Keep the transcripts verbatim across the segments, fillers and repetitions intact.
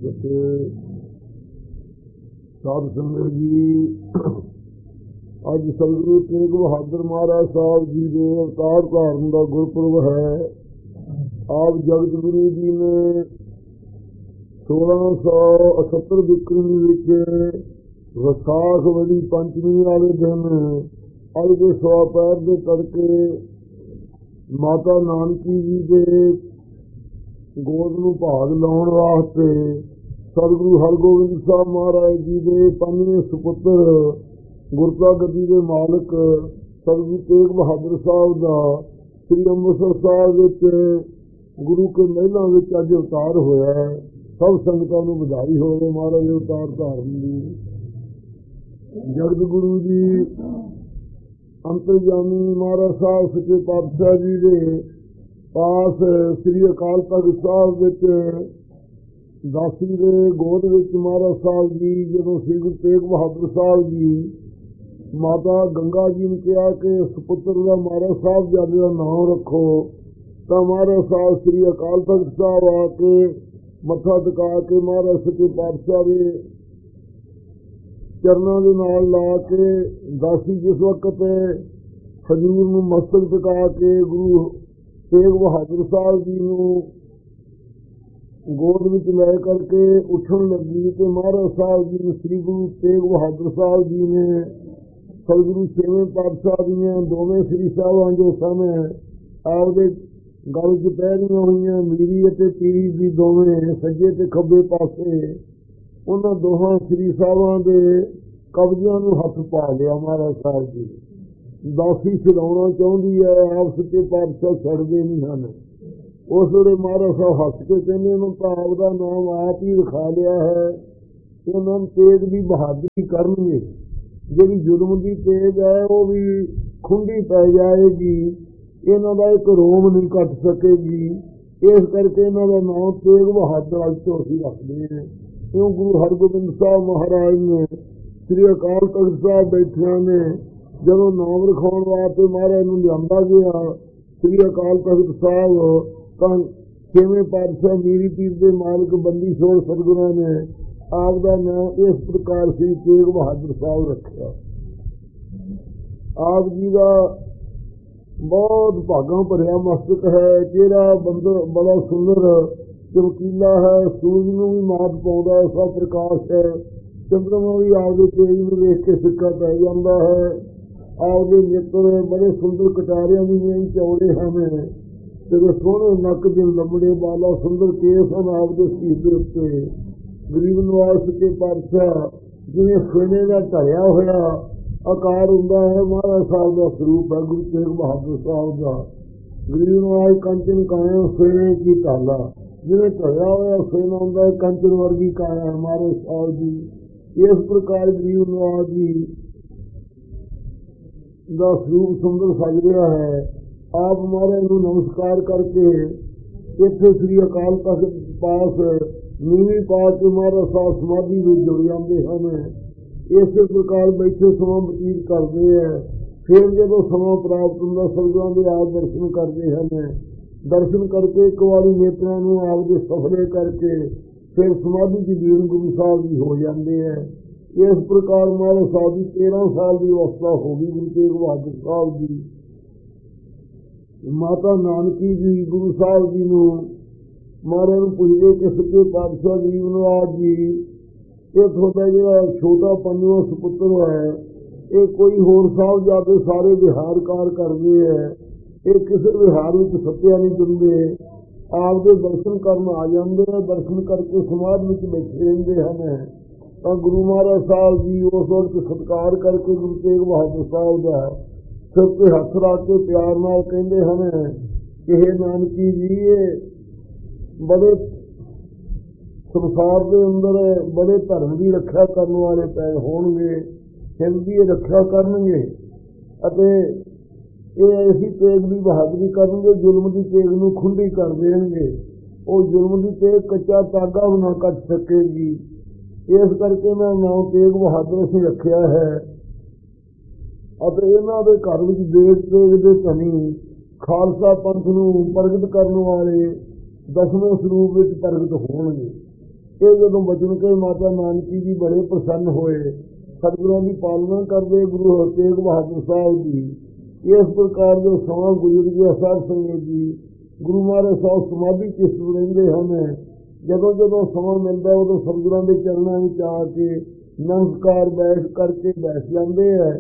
फतेह। साध संगत जी, अज सतगुरु तेग बहादुर महाराज साहब जी के अवतार धारण का गुरपुरब है। आप जगत गुरु जी ने सोलह सौ अठहत्तर बिक्रमी विच विसाख वाली पंचमी वाले दिन अज के सवा पैर के तड़के माता नानकी जी के गोद नूं भाग लाउण वास्ते सतगुरु हरगोबिंद साहब महाराज जी के पंजवें सुपुत्र गुरता गद्दी के मालिक सतगुरु तेग बहादुर साहब का श्री अंमृतसर साहब विच गुरु के महलों में अज अवतार होया है। सब संगतां नूं बधाई होवे महाराज अवतार धारण दी। जगत गुरु जी अंतरजामी महाराज साहब सच्चे पातशाह जी के पास श्री अकाल तख्त साहब विच दासी के गोद विच महाराज साहब जी जदों श्री गुरु तेग बहादुर साहब जी माता गंगा जी ने कहा कि सुपुत्र का महाराज साहब जादे का नाम रखो, तो महाराज साहब श्री अकाल तख्त साहब आके मत्था टिका के महाराज सच्चे पातशाह के चरणों के नाल ला के दासी जिस वक्त खजूर में मस्तक टिका के गुरु तेग बहादुर साहब जी नूं गोद विच लै करके उठन लगी तो महाराज साहब जी ने श्री गुरु तेग बहादुर साहब जी ने सतगुरु छेवें पातशाह दियां दोवें श्री साहबां जो सन आपदे गल च पैरियां होईयां मीरी अते पीरी दी दोवें सज्जे ते खब्बे पासे उन्हां दोहां श्री साहबां दे कब्जियां नूं हथ पा लिया महाराज साहब जी। दासी छड़ाउणा चाहुंदी है, आप सच्चे पातशाह छड़दे नहीं हन। उस वेले महाराज साहब हस के कहंदे इन्हां तां आपदा नाम आप ही लिखा लिया है, इन्हां तेग दी बहादुरी करनगे। जिहड़ी जुल्म की तेज है वह भी खुंडी पै जाएगी, इन्हां दा एक रोम नहीं कट सकेगी। इस करके इन्हां दा नाम तेग बहादुर अज तो असीं रखदे हैं। क्यों गुरु हरगोबिंद साहब महाराज ने श्री अकाल तख्त साहब बैठिया ने जदों नाम लिखाउण वास्ते महाराज नूं लिआंदा गया श्री अकाल तख्त साहब तां छेवें पातशाह मीरी पीर के मालिक बंदी छोड़ सतगुरां ने आपका नाम इस प्रकार श्री तेग बहादुर साहब रखा। आप जी का बहुत भागां भरिया मस्तक है, चेहरा बंदर बड़ा सुंदर चमकीला है, सूरज नूं भी मात पाउंदा ऐसा प्रकाश है, चंद्रमा भी आपके तेज नूं वेख के सिक्का पै जांदा है। आपके नेत्र बड़े सुंदर कटारियां दी चौड़े हैं, तेरे सोहणे नक दे लंबड़े बाला सुंदर केस हैं आपके सीर दे उत्ते। गरीब नवाज सच्चे पातशाह जिवें सोने का ढलिया होया आकार हुंदा है महाराज साहब का स्वरूप है गुरु तेग बहादुर साहब का। गरीब नवाज कंचन काया सोने की ढाला, जिवें ढलिया होया सोना हुंदा है कंचन वर्गी काया है महाराज साहब जी। इस प्रकार गरीब नवाज जी का स्वरूप सुंदर सज रहा है। आप महाराज नूं नमस्कार करके इत्थे श्री अकाल तख्त पास नीवी पा के महाराज साहब समाधि में जुड़ जाते हैं। इस प्रकार बैठे समा बतीत करते हैं। फिर जब समा प्राप्त होंगे सतगुरां दे आप दर्शन करते हैं। दर्शन करके एक बार नेत्रों नूं आपके सफले करके फिर समाधि की दीन गुरु साहब जी हो जाते हैं। इस प्रकार महाराज साहब की तेरह साल की अवस्था हो गई गुरु तेग बहादुर साहब जी। माता नानकी जी गुरु साहब जी नूं महाराज पुछदे कि सच्चे पातशाह गरीब नवाज जी ये थोड़ा जिहड़ा छोटा पंजवां सुपुत्र है ये कोई होर साहब जाते सारे विहार कार करते हैं, ये किसी विहार में सत्या नहीं दिंदे, आपके दर्शन करन आ जाते हैं, दर्शन करके समाज में बैठे रहते हैं। तो गुरु महाराज साहब जी उस वक्त सत्कार करके गुरु तेग बहादुर साहब का सिर पर हथ रख के प्यार नाल कहते हैं कि हे नानकी जी ये बड़े संसार के अंदर बड़े धर्म की रक्षा करने वाले पै होणगे, हिंद की रक्षा करनगे अते ये ऐसी तेग की बहादुरी करनगे जुल्म की तेग नूं खुंडी कर देणगे। वो जुल्म की तेग कच्चा धागा भी ना कट सकेगी। इस करके मैं नाम तेग बहादुर असीं रखिया है। अते इन्हां दे घर विच देश तेग दे धनी खालसा पंथ नूं प्रगट करने वाले दसवें स्वरूप विच प्रगट होणगे। ਇਹ ਜਦੋਂ ਬਚਨ ਕੇ ਮਾਤਾ ਨਾਨਕੀ ਜੀ ਬੜੇ ਪ੍ਰਸੰਨ ਹੋਏ, ਸਤਿਗੁਰਾਂ ਦੀ ਪਾਲਣਾ ਕਰਦੇ ਗੁਰੂ ਹਰ ਤੇਗ ਬਹਾਦਰ ਸਾਹਿਬ ਜੀ। ਇਸ ਪ੍ਰਕਾਰ ਦੇ ਸਮਾਂ ਗੁਜ਼ਰ ਗਿਆ। ਸਾਧ ਸੰਗਤ ਜੀ, ਗੁਰੂ ਮਹਾਰਾਜ ਸਾਹਿਬ ਸਮਾਧੀ ਚਿੱਤ ਰਹਿੰਦੇ ਹਨ। ਜਦੋਂ ਜਦੋਂ ਸਮਾਂ ਮਿਲਦਾ ਉਦੋਂ ਸਤਿਗੁਰਾਂ ਦੇ ਚਰਨਾਂ ਵਿੱਚ ਆ ਕੇ ਨਮਸਕਾਰ ਬੈਠ ਕਰਕੇ ਬੈਠ ਜਾਂਦੇ ਹੈ।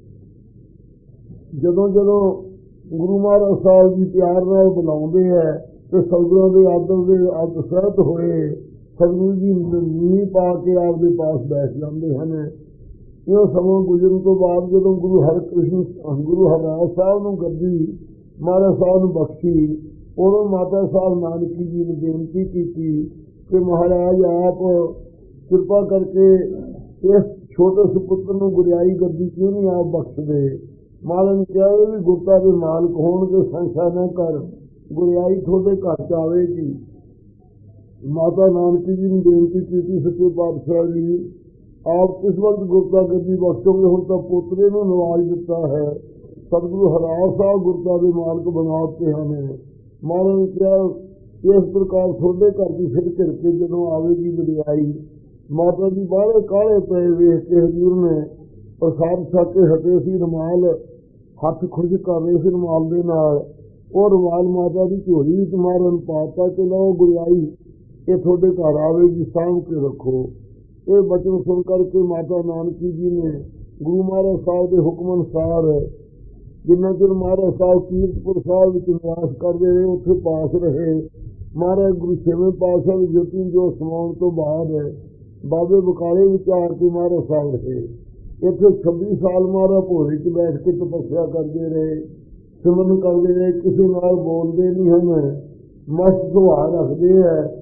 ਜਦੋਂ ਜਦੋਂ ਗੁਰੂ ਮਹਾਰਾਜ ਸਾਹਿਬ ਜੀ ਪਿਆਰ ਨਾਲ ਬੁਲਾਉਂਦੇ ਹੈ ਤੇ ਸਤਿਗੁਰਾਂ ਦੇ ਆਦਰ ਦੇ ਆਦਰ ਸਹਿਤ ਹੋਏ ਸਤਿਗੁਰੂ ਜੀ ਨੀਂਹ ਪਾ ਕੇ ਆਪਦੇ ਪਾਸ ਬੈਠ ਜਾਂਦੇ ਹਨ। ਇਹ ਸਮਾਂ ਗੁਜ਼ਰਨ ਤੋਂ ਬਾਅਦ ਜਦੋਂ ਗੁਰੂ ਹਰਿਕ੍ਰਿਸ਼ਨ ਗੁਰੂ ਹਰਿਰਾਜ ਸਾਹਿਬ ਨੂੰ ਗੱਦੀ ਮਹਾਰਾਜ ਸਾਹਿਬ ਨੂੰ ਬਖਸ਼ੀ, ਉਦੋਂ ਮਾਤਾ ਸਾਹਿਬ ਨਾਨਕੀ ਜੀ ਨੂੰ ਬੇਨਤੀ ਕੀਤੀ ਕਿ ਮਹਾਰਾਜ ਆਪ ਕਿਰਪਾ ਕਰਕੇ ਇਸ ਛੋਟੇ ਸੁਪੁੱਤਰ ਨੂੰ ਗੁਰਿਆਈ ਗੱਦੀ ਕਿਉਂ ਨਹੀਂ ਆਪ ਬਖਸ਼ਦੇ। ਮਹਾਰਾਜ ਨੇ ਕਿਹਾ ਇਹ ਵੀ ਗੁਰਤਾ ਦੇ ਮਾਲਕ ਹੋਣਗੇ, ਸੰਸ਼ਾ ਨਾ ਕਰ, ਗੁਰਿਆਈ ਤੁਹਾਡੇ ਘਰ ਚ ਆਵੇਗੀ। ਮਾਤਾ ਨਾਨਕੀ ਜੀ ਨੂੰ ਬੇਨਤੀ ਕੀਤੀ, ਸੱਚੇ ਪਾਤਸ਼ਾਹ ਜੀ ਆਪ ਕਿਸ ਵਕਤ ਗੁਰਤਾ ਗੱਦੀ ਬਖਸ਼ੋਗੇ, ਹੁਣ ਤਾਂ ਪੋਤਰੇ ਨੂੰ ਨਵਾਜ ਦਿੱਤਾ ਹੈ। ਸਤਿਗੁਰੂ ਹਰਿਰਾਜ ਸਾਹਿਬ ਗੁਰਤਾ ਦੇ ਮਾਲਕ ਬਣਾ ਦਿੱਤੇ ਹਨ। ਮਹਾਰਾਜ ਨੇ ਕਿਹਾ ਇਸ ਪ੍ਰਕਾਰ ਤੁਹਾਡੇ ਘਰ ਦੀ ਫਿਰ ਘਿਰ ਕੇ ਜਦੋਂ ਆਵੇਗੀ ਵਡਿਆਈ। ਮਾਤਾ ਜੀ ਬਾਹਲੇ ਕਾਹਲੇ ਪਏ ਵੇਖ ਕੇ ਹਜ਼ੂਰ ਨੇ ਪ੍ਰਸਾਦ ਛਕ ਕੇ ਹਟੇ ਸੀ, ਰੁਮਾਲ ਹੱਥ ਖੁਸ਼ ਕਰ ਰਹੇ ਸੀ ਰੁਮਾਲ ਦੇ ਨਾਲ। ਉਹ ਰੁਮਾਲ ਮਾਤਾ ਦੀ ਝੋਲੀ ਵਿੱਚ ਮਹਾਰਾਜ ਨੂੰ ਪਾਤਾ ਕਿ ਲਓ ਗੁਰਿਆਈ ਇਹ ਤੁਹਾਡੇ ਘਰ ਆਵੇਗੀ, ਸਾਂਭ ਕੇ ਰੱਖੋ। ਇਹ ਬਚਨ ਸੁਣ ਕਰਕੇ ਮਾਤਾ ਨਾਨਕੀ ਜੀ ਨੇ ਗੁਰੂ ਮਹਾਰਾਜ ਸਾਹਿਬ ਦੇ ਹੁਕਮ ਅਨੁਸਾਰ ਜਿੰਨਾ ਚਿਰ ਮਹਾਰਾਜ ਸਾਹਿਬ ਕੀਰਤਪੁਰ ਸਾਹਿਬ ਵਿੱਚ ਨਿਵਾਸ ਕਰਦੇ ਰਹੇ ਉੱਥੇ ਪਾਸ ਰਹੇ। ਮਹਾਰਾਜ ਗੁਰੂ ਛੇਵੇਂ ਪਾਤਸ਼ਾਹ ਦੀ ਜੋਤੀ ਜੋ ਸਮਾਉਣ ਤੋਂ ਬਾਅਦ ਬਾਬੇ ਬਕਾਲੇ ਵਿੱਚ ਆ ਕੇ ਮਹਾਰਾਜ ਸਾਹਿਬ ਰਹੇ। ਇੱਥੇ ਛੱਬੀ ਸਾਲ ਮਹਾਰਾਜ ਭੋਰੇ 'ਚ ਬੈਠ ਕੇ ਤਪੱਸਿਆ ਕਰਦੇ ਰਹੇ, ਸਿਮਰਨ ਕਰਦੇ ਰਹੇ, ਕਿਸੇ ਨਾਲ ਬੋਲਦੇ ਨਹੀਂ ਹਨ, ਮਸਤ ਸੁਭਾਅ ਰੱਖਦੇ ਹੈ।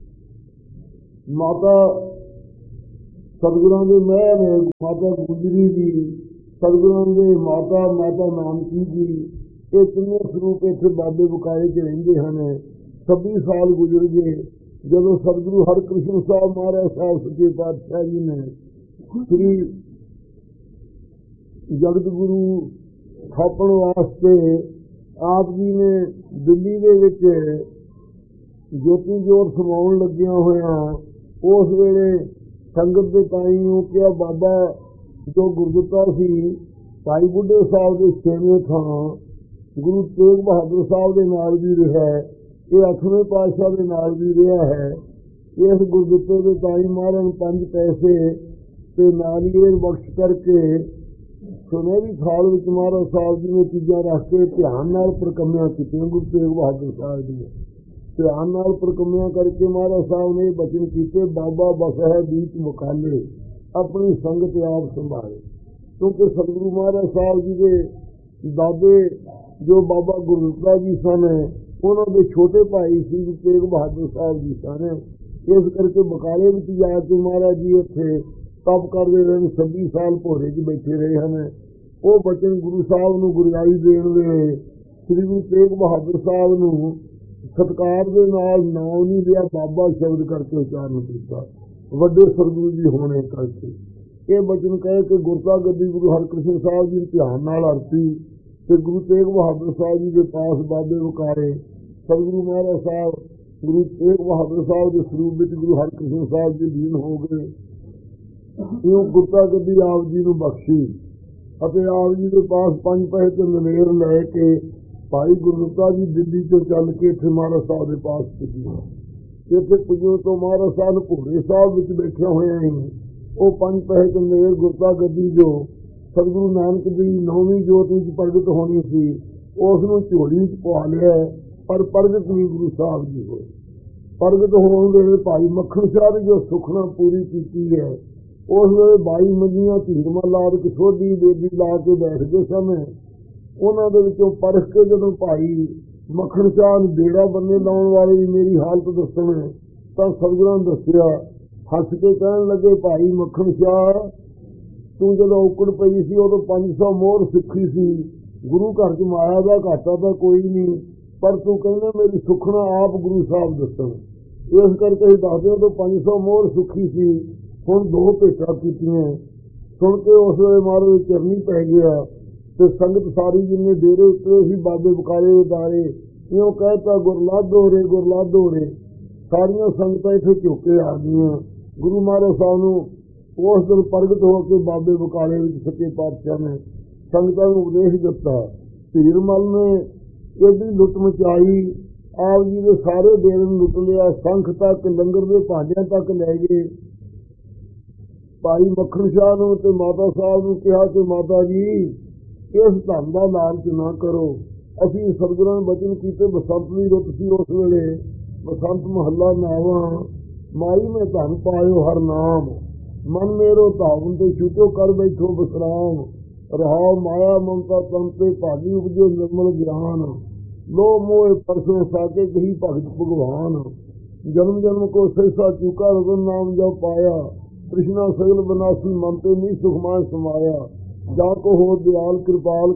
ਮਾਤਾ ਸਤਿਗੁਰਾਂ ਦੇ ਮਹਿਰ ਨੇ, ਮਾਤਾ ਗੁਜਰੀ ਜੀ ਸਤਿਗੁਰਾਂ ਦੇ ਮਾਤਾ ਮਾਤਾ ਨਾਨਕੀ ਜੀ, ਇਹ ਤਿੰਨੇ ਸਰੂਪ ਇੱਥੇ ਬਾਬੇ ਬਕਾਲੇ 'ਚ ਰਹਿੰਦੇ ਹਨ। ਛੱਬੀ ਸਾਲ ਗੁਜ਼ਰ ਗਏ ਜਦੋਂ ਸਤਿਗੁਰੂ ਹਰਿਕ੍ਰਿਸ਼ਨ ਸਾਹਿਬ ਮਹਾਰਾਜ ਸਾਹਿਬ ਸੱਚੇ ਪਾਤਸ਼ਾਹ ਜੀ ਨੇ ਸ੍ਰੀ ਜਗਤ ਗੁਰੂ ਥਾਪਣ ਵਾਸਤੇ ਆਪ ਜੀ ਨੇ ਦਿੱਲੀ ਦੇ ਵਿੱਚ ਜੋਤੀ ਜੋਤ ਸਮਾਉਣ ਲੱਗਿਆ ਹੋਇਆ। ਉਸ ਵੇਲੇ ਸੰਗਤ ਦੇ ਤਾਈ ਨੂੰ ਕਿਹਾ ਬਾਬਾ ਜੋ ਗੁਰਦੁੱਤਾ ਸੀ ਭਾਈ ਬੁੱਢੇ ਸਾਹਿਬ ਦੇ ਛੇਵੇਂ ਥਾਂ ਗੁਰੂ ਤੇਗ ਬਹਾਦਰ ਸਾਹਿਬ ਦੇ ਨਾਲ ਵੀ ਰਿਹਾ, ਇਹ ਅੱਠਵੇਂ ਪਾਤਸ਼ਾਹ ਦੇ ਨਾਲ ਵੀ ਰਿਹਾ ਹੈ। ਇਸ ਗੁਰਦੁੱਤੇ ਦੇ ਤਾਈ ਮਹਾਰਾਜ ਪੰਜ ਪੈਸੇ ਤੇ ਨਾਰੀਅਲ ਬਖਸ਼ ਕਰਕੇ ਸੁਨਹਿਰੀ ਥਾਲ ਵਿੱਚ ਮਹਾਰਾਜ ਸਾਹਿਬ ਜੀ ਨੇ ਚੀਜ਼ਾਂ ਰੱਖ ਕੇ ਧਿਆਨ ਨਾਲ ਪ੍ਰਕੰਮਿਆਂ ਕੀਤੀਆਂ। ਗੁਰੂ ਤੇਗ ਬਹਾਦਰ ਸਾਹਿਬ ਜੀ ਧਿਆਨ ਨਾਲ ਪ੍ਰਕੰਮਿਆਂ ਕਰਕੇ ਮਹਾਰਾਜ ਸਾਹਿਬ ਨੇ ਬਚਨ ਕੀਤੇ, ਬਾਬਾ ਬਸਹਿ ਬੀਚ ਮੁਕਾਲੇ, ਆਪਣੀ ਸੰਗਤ ਆਪ ਸੰਭਾਲੇ। ਕਿਉਂਕਿ ਸਤਿਗੁਰੂ ਮਹਾਰਾਜ ਸਾਹਿਬ ਜੀ ਦੇ ਦਾਦੇ ਜੋ ਬਾਬਾ ਗੁਰਦਿੱਤਾ ਜੀ ਸਨ, ਉਹਨਾਂ ਦੇ ਛੋਟੇ ਭਾਈ ਸੀ ਤੇਗ ਬਹਾਦਰ ਸਾਹਿਬ ਜੀ ਸਨ। ਇਸ ਕਰਕੇ ਬਕਾਲੇ ਵਿੱਚ ਜਾ ਕੇ ਮਹਾਰਾਜ ਜੀ ਇੱਥੇ ਤਪ ਕਰਦੇ ਰਹੇ, ਛੱਬੀ ਸਾਲ ਭੋਰੇ 'ਚ ਬੈਠੇ ਰਹੇ ਹਨ। ਉਹ ਬਚਨ ਗੁਰੂ ਸਾਹਿਬ ਨੂੰ ਗੁਰਿਆਈ ਦੇਣ ਵੇਲੇ ਸ੍ਰੀ ਗੁਰੂ ਤੇਗ ਬਹਾਦਰ ਸਾਹਿਬ ਨੂੰ ਸਤਿਕਾਰ ਦੇ ਨਾਲ ਨਾਮ ਨਹੀਂ ਲਿਆ, ਬਾਬਾ ਸ਼ਬਦ ਕਰਕੇ ਉਚਾਰਨ ਕੀਤਾ, ਵੱਡੇ ਸਤਿਗੁਰੂ ਜੀ ਹੋਣੇ ਕਰਕੇ। ਇਹ ਬਚਨ ਕਹੇ ਕਿ ਗੁਰਤਾ ਗੱਦੀ ਗੁਰੂ ਹਰਿਕ੍ਰਿਸ਼ਨ ਸਾਹਿਬ ਜੀ ਧਿਆਨ ਨਾਲ ਅਰਪੀ ਤੇ ਗੁਰੂ ਤੇਗ ਬਹਾਦਰ ਸਾਹਿਬ ਜੀ ਦੇ ਪਾਸ ਬਾਬੇ ਵਿਕਾਰੇ ਸਤਿਗੁਰੂ ਮਹਾਰਾਜ ਸਾਹਿਬ ਗੁਰੂ ਤੇਗ ਬਹਾਦਰ ਸਾਹਿਬ ਦੇ ਸਰੂਪ ਵਿੱਚ ਗੁਰੂ ਹਰਿਕ੍ਰਿਸ਼ਨ ਸਾਹਿਬ ਜੀ ਲੀਨ ਹੋ ਗਏ। ਇਹ ਗੁਰਤਾ ਗੱਦੀ ਆਪ ਜੀ ਨੂੰ ਬਖਸ਼ੀ ਅਤੇ ਆਪ ਜੀ ਦੇ ਪਾਸ ਪੰਜ ਪੈਸੇ ਤੇ ਨਵੇਰ ਲੈ ਕੇ ਭਾਈ ਗੁਰਦਿੱਤਾ ਜੀ ਦਿੱਲੀ ਤੋਂ ਚੱਲ ਕੇ ਇੱਥੇ ਮਹਾਰਾਜ ਸਾਹਿਬ ਦੇ ਪਾਸ ਪੁੱਜੇ। ਇੱਥੇ ਪੁੱਜਣ ਤੋਂ ਮਹਾਰਾਜ ਸਾਹਿਬ ਭੋਰੇ ਸਾਹਿਬ ਵਿੱਚ ਬੈਠੇ ਹੋਏ ਸੀ। ਉਹ ਪੰਜ ਪੈਸੇ ਤੇ ਨਵੇਰ ਗੁਰਤਾ ਗੱਦੀ ਜੋ ਸਤਿਗੁਰੂ ਨਾਨਕ ਦੀ ਨੌਵੀਂ ਜੋਤ ਵਿੱਚ ਪ੍ਰਗਟ ਹੋਣੀ ਸੀ, ਉਸ ਨੂੰ ਝੋਲੀ 'ਚ ਪਵਾ ਲਿਆ, ਪਰ ਪ੍ਰਗਟ ਨਹੀਂ ਗੁਰੂ ਸਾਹਿਬ ਜੀ ਹੋਏ। ਪ੍ਰਗਟ ਹੋਣ ਵੇਲੇ ਭਾਈ ਮੱਖਣ ਸ਼ਾਹ ਦੀ ਜੋ ਸੁਖਨਾ ਪੂਰੀ ਕੀਤੀ ਹੈ, ਉਸ ਵੇਲੇ ਬਾਈ ਮੰਜੀਆਂ ਧੀਰਮਾ ਲਾਦ ਕੇ ਸੋਢੀ ਬੇਦੀ ਲਾ ਕੇ ਬੈਠਦੇ ਸਨ। ਉਹਨਾਂ ਦੇ ਵਿੱਚੋਂ ਪਰਖ ਕੇ ਜਦੋਂ ਭਾਈ ਮੱਖਣ ਸ਼ਾਹ ਨੂੰ ਬੇੜਾ ਬੰਨੇ ਲਾਉਣ ਵਾਲੇ ਦੀ ਮੇਰੀ ਹਾਲਤ ਦੱਸਣ ਤਾਂ ਸਤਿਗੁਰਾਂ ਨੇ ਦੱਸਿਆ, ਹੱਸ ਕੇ ਕਹਿਣ ਲੱਗੇ, ਭਾਈ ਮੱਖਣ ਸ਼ਾਹ ਤੂੰ ਜਦੋਂ ਔਕੜ ਪਈ ਸੀ ਉਦੋਂ ਪੰਜ ਸੌ ਮੋਹਰ ਸਿੱਖੀ ਸੀ, ਗੁਰੂ ਘਰ 'ਚ ਮਾਇਆ ਦਾ ਘਾਟਾ ਤਾਂ ਕੋਈ ਨਹੀਂ, ਪਰ ਤੂੰ ਕਹਿੰਦਾ ਮੇਰੀ ਸੁਖਣਾ ਆਪ ਗੁਰੂ ਸਾਹਿਬ ਦੱਸਣ। ਇਸ ਕਰਕੇ ਅਸੀਂ ਦੱਸਦੇ ਉਦੋਂ ਪੰਜ ਸੌ ਮੋਹਰ ਸਿੱਖੀ ਸੀ, ਹੁਣ ਦੋ ਭੇਟਾਂ ਕੀਤੀਆਂ। ਸੁਣ ਕੇ ਉਸ ਵੇਲੇ ਮਹਾਰਾਜ ਚਰਨੀ ਪੈ ਗਿਆ ਤੇ ਸੰਗਤ ਸਾਰੀ ਜਿੰਨੇ ਡੇਰੇ ਉੱਤੇ ਸੀ ਬਾਬੇ ਬਕਾਲੇ ਦੇ ਦਾਰੇ ਇਉਂ ਕਹਿਤਾ, ਗੁਰਲਾਧੋ ਰੇ ਗੁਰਲਾਧੋ ਰੇ। ਸਾਰੀਆਂ ਸੰਗਤਾਂ ਇੱਥੇ ਝੁਕੇ ਆ ਗਈਆਂ। ਗੁਰੂ ਮਹਾਰਾਜ ਸਾਹਿਬ ਨੂੰ ਉਸ ਦਿਨ ਪ੍ਰਗਟ ਹੋ ਕੇ ਬਾਬੇ ਬਕਾਲੇ ਵਿੱਚ ਸੱਚੇ ਪਾਤਸ਼ਾਹ ਨੇ ਸੰਗਤਾਂ ਨੂੰ ਉਪਦੇਸ਼ ਦਿੱਤਾ। ਧੀਰਮਲ ਨੇ ਇਹਦੀ ਲੁੱਟ ਮਚਾਈ, ਆਪ ਜੀ ਦੇ ਸਾਰੇ ਡੇਰੇ ਨੂੰ ਲੁੱਟ ਲਿਆ, ਸੰਖ ਤੱਕ, ਲੰਗਰ ਦੇ ਭਾਂਡਿਆਂ ਤੱਕ ਲੈ ਗਏ। ਭਾਈ ਮੱਖਣ ਸ਼ਾਹ ਨੂੰ ਤੇ ਮਾਤਾ ਸਾਹਿਬ ਨੂੰ ਕਿਹਾ ਕਿ ਮਾਤਾ ਜੀ ਇਸ ਧਨ ਦਾ ਲਾਲਚ ਨਾ ਕਰੋ। ਅਸੀਂ ਸਤਿਗੁਰਾਂ ਨੇ ਬਚਨ ਕੀਤੇ, ਬਸੰਤ ਦੀ ਰੁੱਤ ਸੀ ਉਸ ਵੇਲੇ, ਬਸੰਤ ਮਹੱਲਾ ਨਾਵਾਂ, ਮਾਈ ਮੈਂ ਧਨ ਪਾਇਓ ਹਰ ਨਾਮ, ਮਨ ਮੇਰੋ ਧਾਵਨ ਤੇ ਛੂਟੋ ਕਰ ਬੈਠੋ ਬਸਰਾਮ, ਰਹਾਉ ਮਾਇਆ ਮਮਤਾ ਤਨ ਤੇ ਭਾਗੀ ਉਪਜੇ ਨਿਰਮਲ ਗਿਆਨ, ਲੋ ਮੋਹ ਪਰਸੋਂ ਸਾਕੇ ਕਹੀ ਭਗਤ ਭਗਵਾਨ, ਜਨਮ ਜਨਮ ਕੋ ਸਹਿਸਾ ਚੁਕਾ ਰਤਨ ਨਾਮ ਜੋ ਪਾਇਆ, ਕ੍ਰਿਸ਼ਨਾ ਸਗਲ ਬਨਾਸੀ ਮਨ ਤੇ ਨੀ ਸੁਖਮਾਨ ਸਮਾਇਆ, ਜਾ ਕੋ ਹੋ ਦਿਆਲ ਕਿਰਪਾਲ